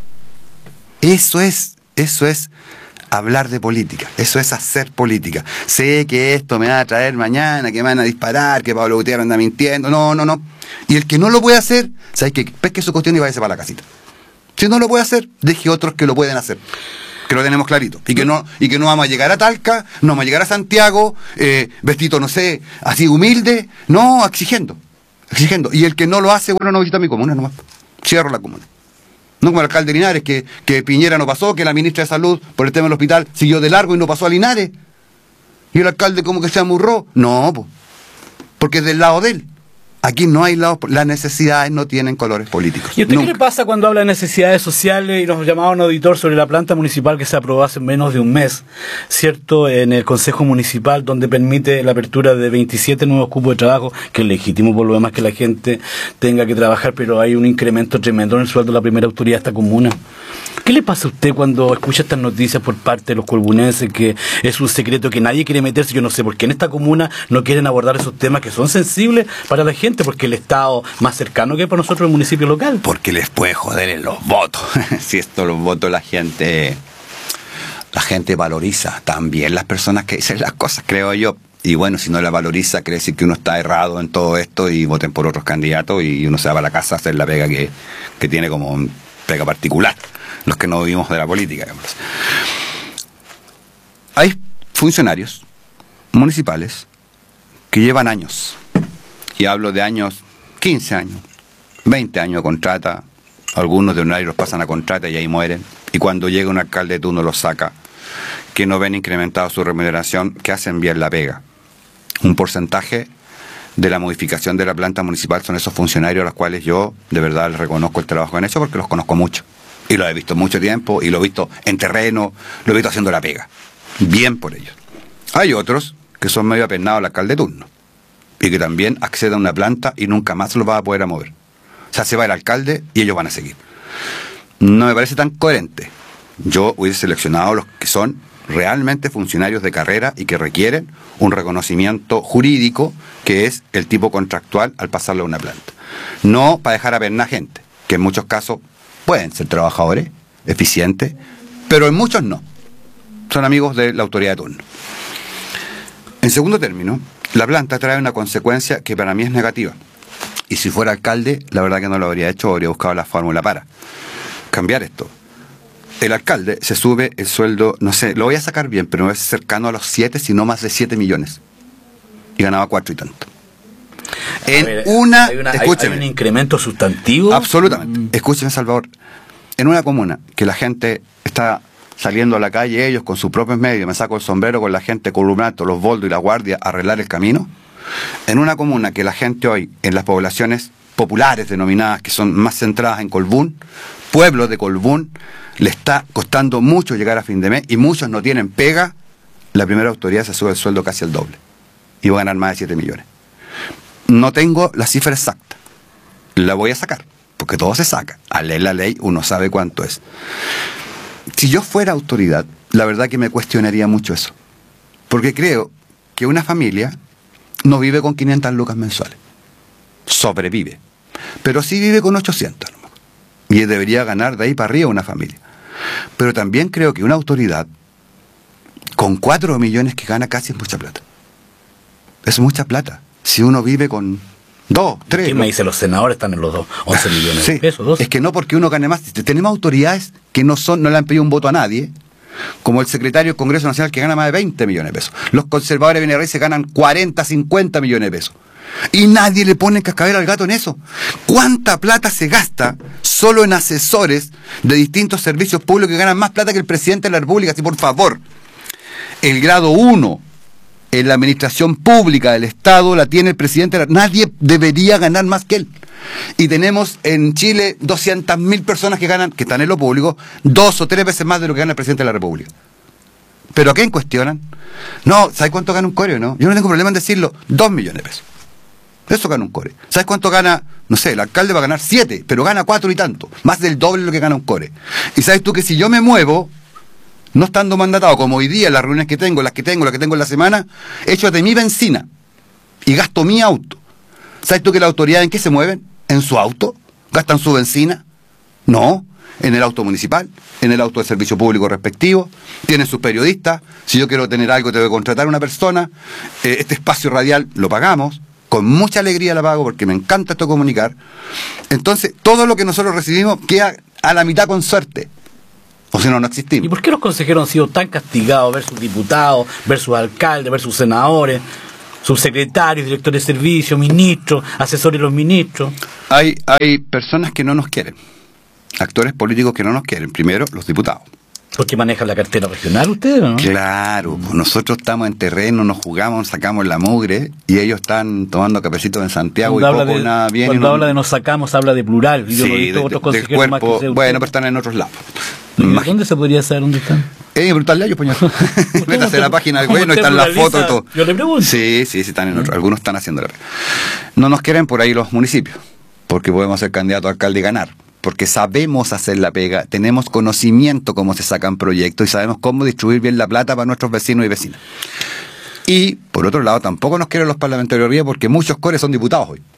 Eso es hablar de política, eso es hacer política. Sé que esto me va a traer mañana, que me van a disparar, que Pablo Gutiérrez anda mintiendo. No. Y el que no lo puede hacer, ¿sabes qué? Pesque su cuestión y váyase para la casita. Si no lo puede hacer, deje otros que lo pueden hacer. Que lo tenemos clarito. Y que no vamos a llegar a Talca, no vamos a llegar a Santiago, vestido, no sé, así humilde, no, exigiendo. Y el que no lo hace, bueno, no visita mi comuna nomás. Cierro la comuna. No como el alcalde de Linares, que Piñera no pasó, que la ministra de Salud, por el tema del hospital, siguió de largo y no pasó a Linares. Y el alcalde como que se amurró. No, porque es del lado de él. Aquí no hay lado, las necesidades no tienen colores políticos. ¿Y usted qué le pasa cuando habla de necesidades sociales y nos llamaba un auditor sobre la planta municipal que se aprobó hace menos de un mes, ¿cierto? En el Consejo Municipal, donde permite la apertura de 27 nuevos cupos de trabajo, que es legítimo por lo demás que la gente tenga que trabajar, pero hay un incremento tremendo en el sueldo de la primera autoridad de esta comuna. ¿Qué le pasa a usted cuando escucha estas noticias por parte de los colbunenses, que es un secreto que nadie quiere meterse? Yo no sé por qué en esta comuna no quieren abordar esos temas que son sensibles para la gente, porque el Estado más cercano que para nosotros el municipio local. Porque les puede joder en los votos. Si esto los votos la gente valoriza también las personas que dicen las cosas, creo yo. Y bueno, si no la valoriza, quiere decir que uno está errado en todo esto y voten por otros candidatos y uno se va para la casa a hacer la pega que tiene como pega particular, los que no vivimos de la política, digamos. Hay funcionarios municipales que llevan años, y hablo de años, 15 años, 20 años de contrata, algunos de honorarios los pasan a contrata y ahí mueren, y cuando llega un alcalde de turno los saca, que no ven incrementado su remuneración, que hacen bien la pega. Un porcentaje de la modificación de la planta municipal son esos funcionarios a los cuales yo de verdad les reconozco el trabajo que han hecho porque los conozco mucho. Y lo he visto mucho tiempo, y lo he visto en terreno, lo he visto haciendo la pega. Bien por ellos. Hay otros que son medio apenados al alcalde de turno, y que también acceden a una planta y nunca más lo va a poder mover. O sea, se va el alcalde y ellos van a seguir. No me parece tan coherente. Yo hubiese seleccionado los que son realmente funcionarios de carrera y que requieren un reconocimiento jurídico, que es el tipo contractual al pasarlo a una planta. No para dejar a perna gente, que en muchos casos pueden ser trabajadores eficientes, pero en muchos no. Son amigos de la autoridad de turno. En segundo término, la planta trae una consecuencia que para mí es negativa. Y si fuera alcalde, la verdad que no lo habría hecho, habría buscado la fórmula para cambiar esto. El alcalde se sube el sueldo, no sé, lo voy a sacar bien, pero es cercano a los 7, si no más de 7 millones. Y ganaba 4 y tanto. Hay un incremento sustantivo. Absolutamente. Escúcheme, Salvador. En una comuna que la gente está saliendo a la calle, ellos con sus propios medios, me saco el sombrero con la gente, columnato, los boldos y la guardia, a arreglar el camino. En una comuna que la gente hoy, en las poblaciones populares denominadas, que son más centradas en Colbún, pueblos de Colbún, le está costando mucho llegar a fin de mes y muchos no tienen pega, la primera autoridad se sube el sueldo casi el doble y va a ganar más de 7 millones. No tengo la cifra exacta, la voy a sacar, porque todo se saca. Al leer la ley uno sabe cuánto es. Si yo fuera autoridad, la verdad que me cuestionaría mucho eso, porque creo que una familia no vive con 500 lucas mensuales, sobrevive, pero sí vive con 800 nomás, y debería ganar de ahí para arriba una familia. Pero también creo que una autoridad con 4 millones que gana casi es mucha plata. Es mucha plata. Si uno vive con 2, 3... ¿Qué me dice? Los senadores están en los 11 millones de pesos. 12. Es que no porque uno gane más. Tenemos autoridades que no le han pedido un voto a nadie, como el secretario del Congreso Nacional, que gana más de 20 millones de pesos. Los conservadores de BNR se ganan 40, 50 millones de pesos. Y nadie le pone cascabel al gato en eso. ¿Cuánta plata se gasta solo en asesores de distintos servicios públicos que ganan más plata que el presidente de la República? Si por favor, el grado 1 en la administración pública del Estado la tiene el presidente. Nadie debería ganar más que él. Y tenemos en Chile 200.000 personas que ganan, que están en lo público, 2 o 3 veces más de lo que gana el presidente de la República. ¿Pero a quién cuestionan? No, ¿sabes cuánto gana un core, no? Yo no tengo problema en decirlo, 2 millones de pesos. Eso gana un core. ¿Sabes cuánto gana? No sé, el alcalde va a ganar 7, pero gana 4 y tanto. Más del doble de lo que gana un core. Y sabes tú que si yo me muevo, no estando mandatado, como hoy día, las reuniones que tengo, las que tengo en la semana, echo de mi benzina y gasto mi auto. ¿Sabes tú que la autoridad en qué se mueven? ¿En su auto? ¿Gastan su benzina? No, en el auto municipal, en el auto de servicio público respectivo, tienen sus periodistas. Si yo quiero tener algo, tengo que contratar a una persona. Este espacio radial lo pagamos. Con mucha alegría la pago porque me encanta esto comunicar. Entonces, todo lo que nosotros recibimos queda a la mitad con suerte. O si no, no existimos. ¿Y por qué los consejeros han sido tan castigados versus diputados, versus alcaldes, versus senadores, subsecretarios, directores de servicios, ministros, asesores de los ministros? Hay personas que no nos quieren. Actores políticos que no nos quieren. Primero, los diputados. ¿Porque manejan la cartera regional ustedes, no? Claro, pues nosotros estamos en terreno, nos jugamos, sacamos la mugre, y ellos están tomando cafecitos en Santiago cuando y poco nada bien. Cuando habla de nos sacamos, habla de plural. Yo sí, no he visto otros consejeros cuerpo, más que bueno, pero están en otros lados. ¿Dónde se podría saber dónde están? Preguntarle a ellos, poñón. Métase a la página del bueno, están las fotos y todo. Yo le pregunto. Sí, están en otros. Algunos están haciendo la pega. No nos quieren por ahí los municipios, porque podemos ser candidato a alcalde y ganar. Porque sabemos hacer la pega, tenemos conocimiento cómo se sacan proyectos y sabemos cómo distribuir bien la plata para nuestros vecinos y vecinas. Y, por otro lado, tampoco nos quieren los parlamentarios de Río porque muchos cores son diputados hoy.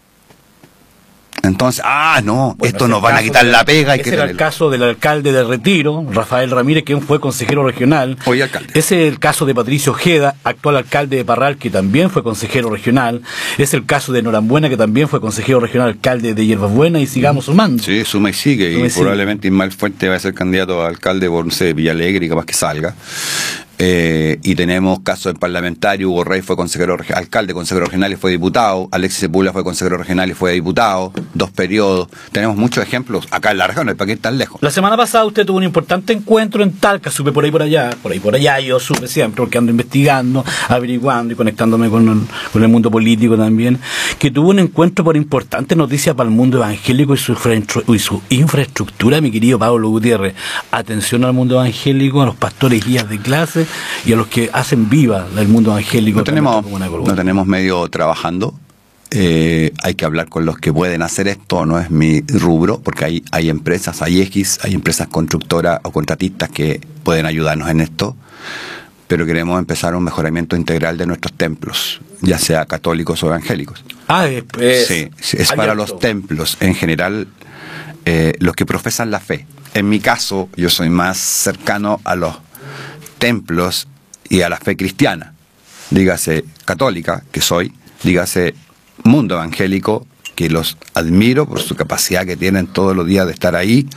Entonces, no, bueno, esto nos van a quitar la pega. Ese era el caso del alcalde de Retiro, Rafael Ramírez, que fue consejero regional. Hoy alcalde. Ese es el caso de Patricio Ojeda, actual alcalde de Parral, que también fue consejero regional. Es el caso de Norambuena, que también fue consejero regional, alcalde de Hierbas Buenas, y sigamos sumando. Sí, suma y sigue, probablemente Ismael Fuente va a ser candidato a alcalde por, no sé, Villalegre, y capaz que salga. Y tenemos casos de parlamentario. Hugo Rey fue alcalde, consejero regional y fue diputado. Alexis Sepúlveda fue consejero regional y fue diputado, 2 periodos. Tenemos muchos ejemplos acá en la región, no hay para qué ir tan lejos. La semana pasada usted tuvo un importante encuentro en Talca, supe por ahí por allá, yo supe siempre, porque ando investigando, averiguando y conectándome con el mundo político también, que tuvo un encuentro por importante noticia para el mundo evangélico y su infraestructura, mi querido Pablo Gutiérrez. Atención al mundo evangélico, a los pastores guías de clase y a los que hacen viva el mundo evangélico. No tenemos medio trabajando. Hay que hablar con los que pueden hacer esto, no es mi rubro, porque hay empresas, hay empresas constructoras o contratistas que pueden ayudarnos en esto, pero queremos empezar un mejoramiento integral de nuestros templos, ya sea católicos o evangélicos. Sí, es para los templos en general, los que profesan la fe. En mi caso, yo soy más cercano a los templos y a la fe cristiana, dígase católica, que soy, dígase mundo evangélico, que los admiro por su capacidad que tienen todos los días de estar ahí,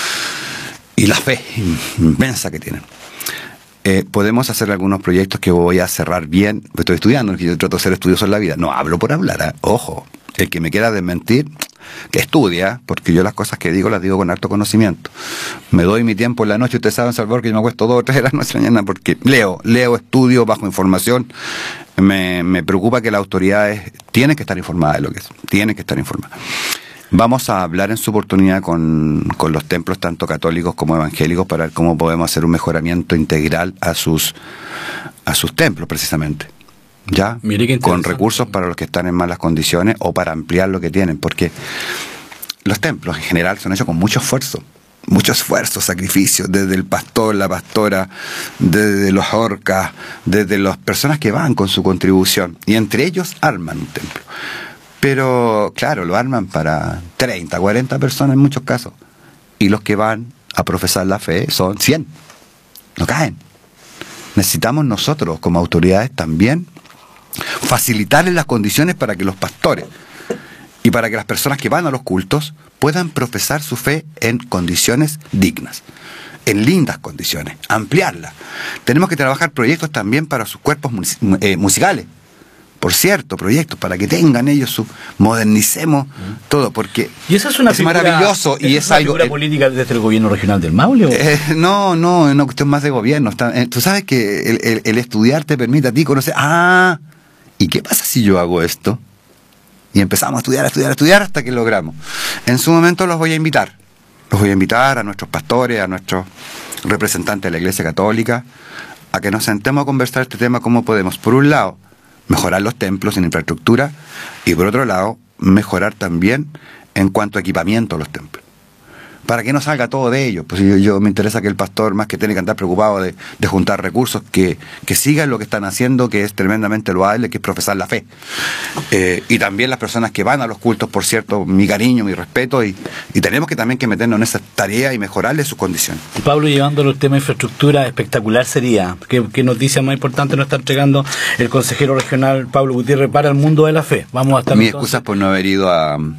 y la fe inmensa que tienen. Podemos hacer algunos proyectos que voy a cerrar bien. Estoy estudiando, yo trato de hacer estudiosos en la vida. No hablo por hablar, ojo. El que me quiera desmentir, que estudia, porque yo las cosas que digo las digo con harto conocimiento. Me doy mi tiempo en la noche. Ustedes saben, Salvador, que yo me acuesto 2 o 3 de la noche de la mañana porque leo, estudio, bajo información. Me preocupa que las autoridades tienen que estar informadas de lo que es. Tienen que estar informadas. Vamos a hablar en su oportunidad con los templos, tanto católicos como evangélicos, para ver cómo podemos hacer un mejoramiento integral a sus templos, precisamente. ¿Ya? Con recursos para los que están en malas condiciones o para ampliar lo que tienen, porque los templos en general son hechos con mucho esfuerzo, sacrificio, desde el pastor, la pastora, desde los orcas, desde las personas que van con su contribución, y entre ellos arman un templo. Pero claro, lo arman para 30, 40 personas en muchos casos, y los que van a profesar la fe son 100, no caen. Necesitamos nosotros como autoridades también facilitarles las condiciones para que los pastores y para que las personas que van a los cultos puedan profesar su fe en condiciones dignas, en lindas condiciones, ampliarla. Tenemos que trabajar proyectos también para sus cuerpos musicales, por cierto, proyectos para que tengan ellos modernicemos todo, porque ¿y esa es una figura, maravilloso y es algo política desde el gobierno regional del Maule? No, es una cuestión más de gobierno. Tú sabes que el estudiar te permite a ti conocer, ¿y qué pasa si yo hago esto? Y empezamos a estudiar hasta que logramos. En su momento los voy a invitar a nuestros pastores, a nuestros representantes de la Iglesia Católica, a que nos sentemos a conversar este tema, cómo podemos, por un lado, mejorar los templos en infraestructura, y por otro lado, mejorar también en cuanto a equipamiento de los templos. Para que no salga todo de ellos. Pues yo me interesa que el pastor, más que tiene que andar preocupado de juntar recursos, que sigan lo que están haciendo, que es tremendamente loable, que es profesar la fe. Y también las personas que van a los cultos, por cierto, mi cariño, mi respeto, y tenemos que también que meternos en esa tarea y mejorarles sus condiciones. Pablo, llevando el tema de infraestructura, espectacular sería. ¿Qué noticia más importante nos está entregando el consejero regional Pablo Gutiérrez para el mundo de la fe? Vamos a estar. Mi excusa por no haber ido al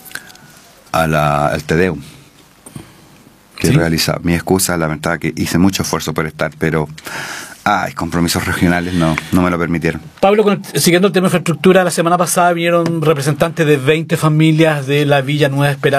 Te Deum que realizaba. Mi excusa, la verdad, que hice mucho esfuerzo por estar, pero compromisos regionales no me lo permitieron. Pablo, siguiendo el tema de infraestructura, la semana pasada vinieron representantes de 20 familias de la Villa Nueva Esperanza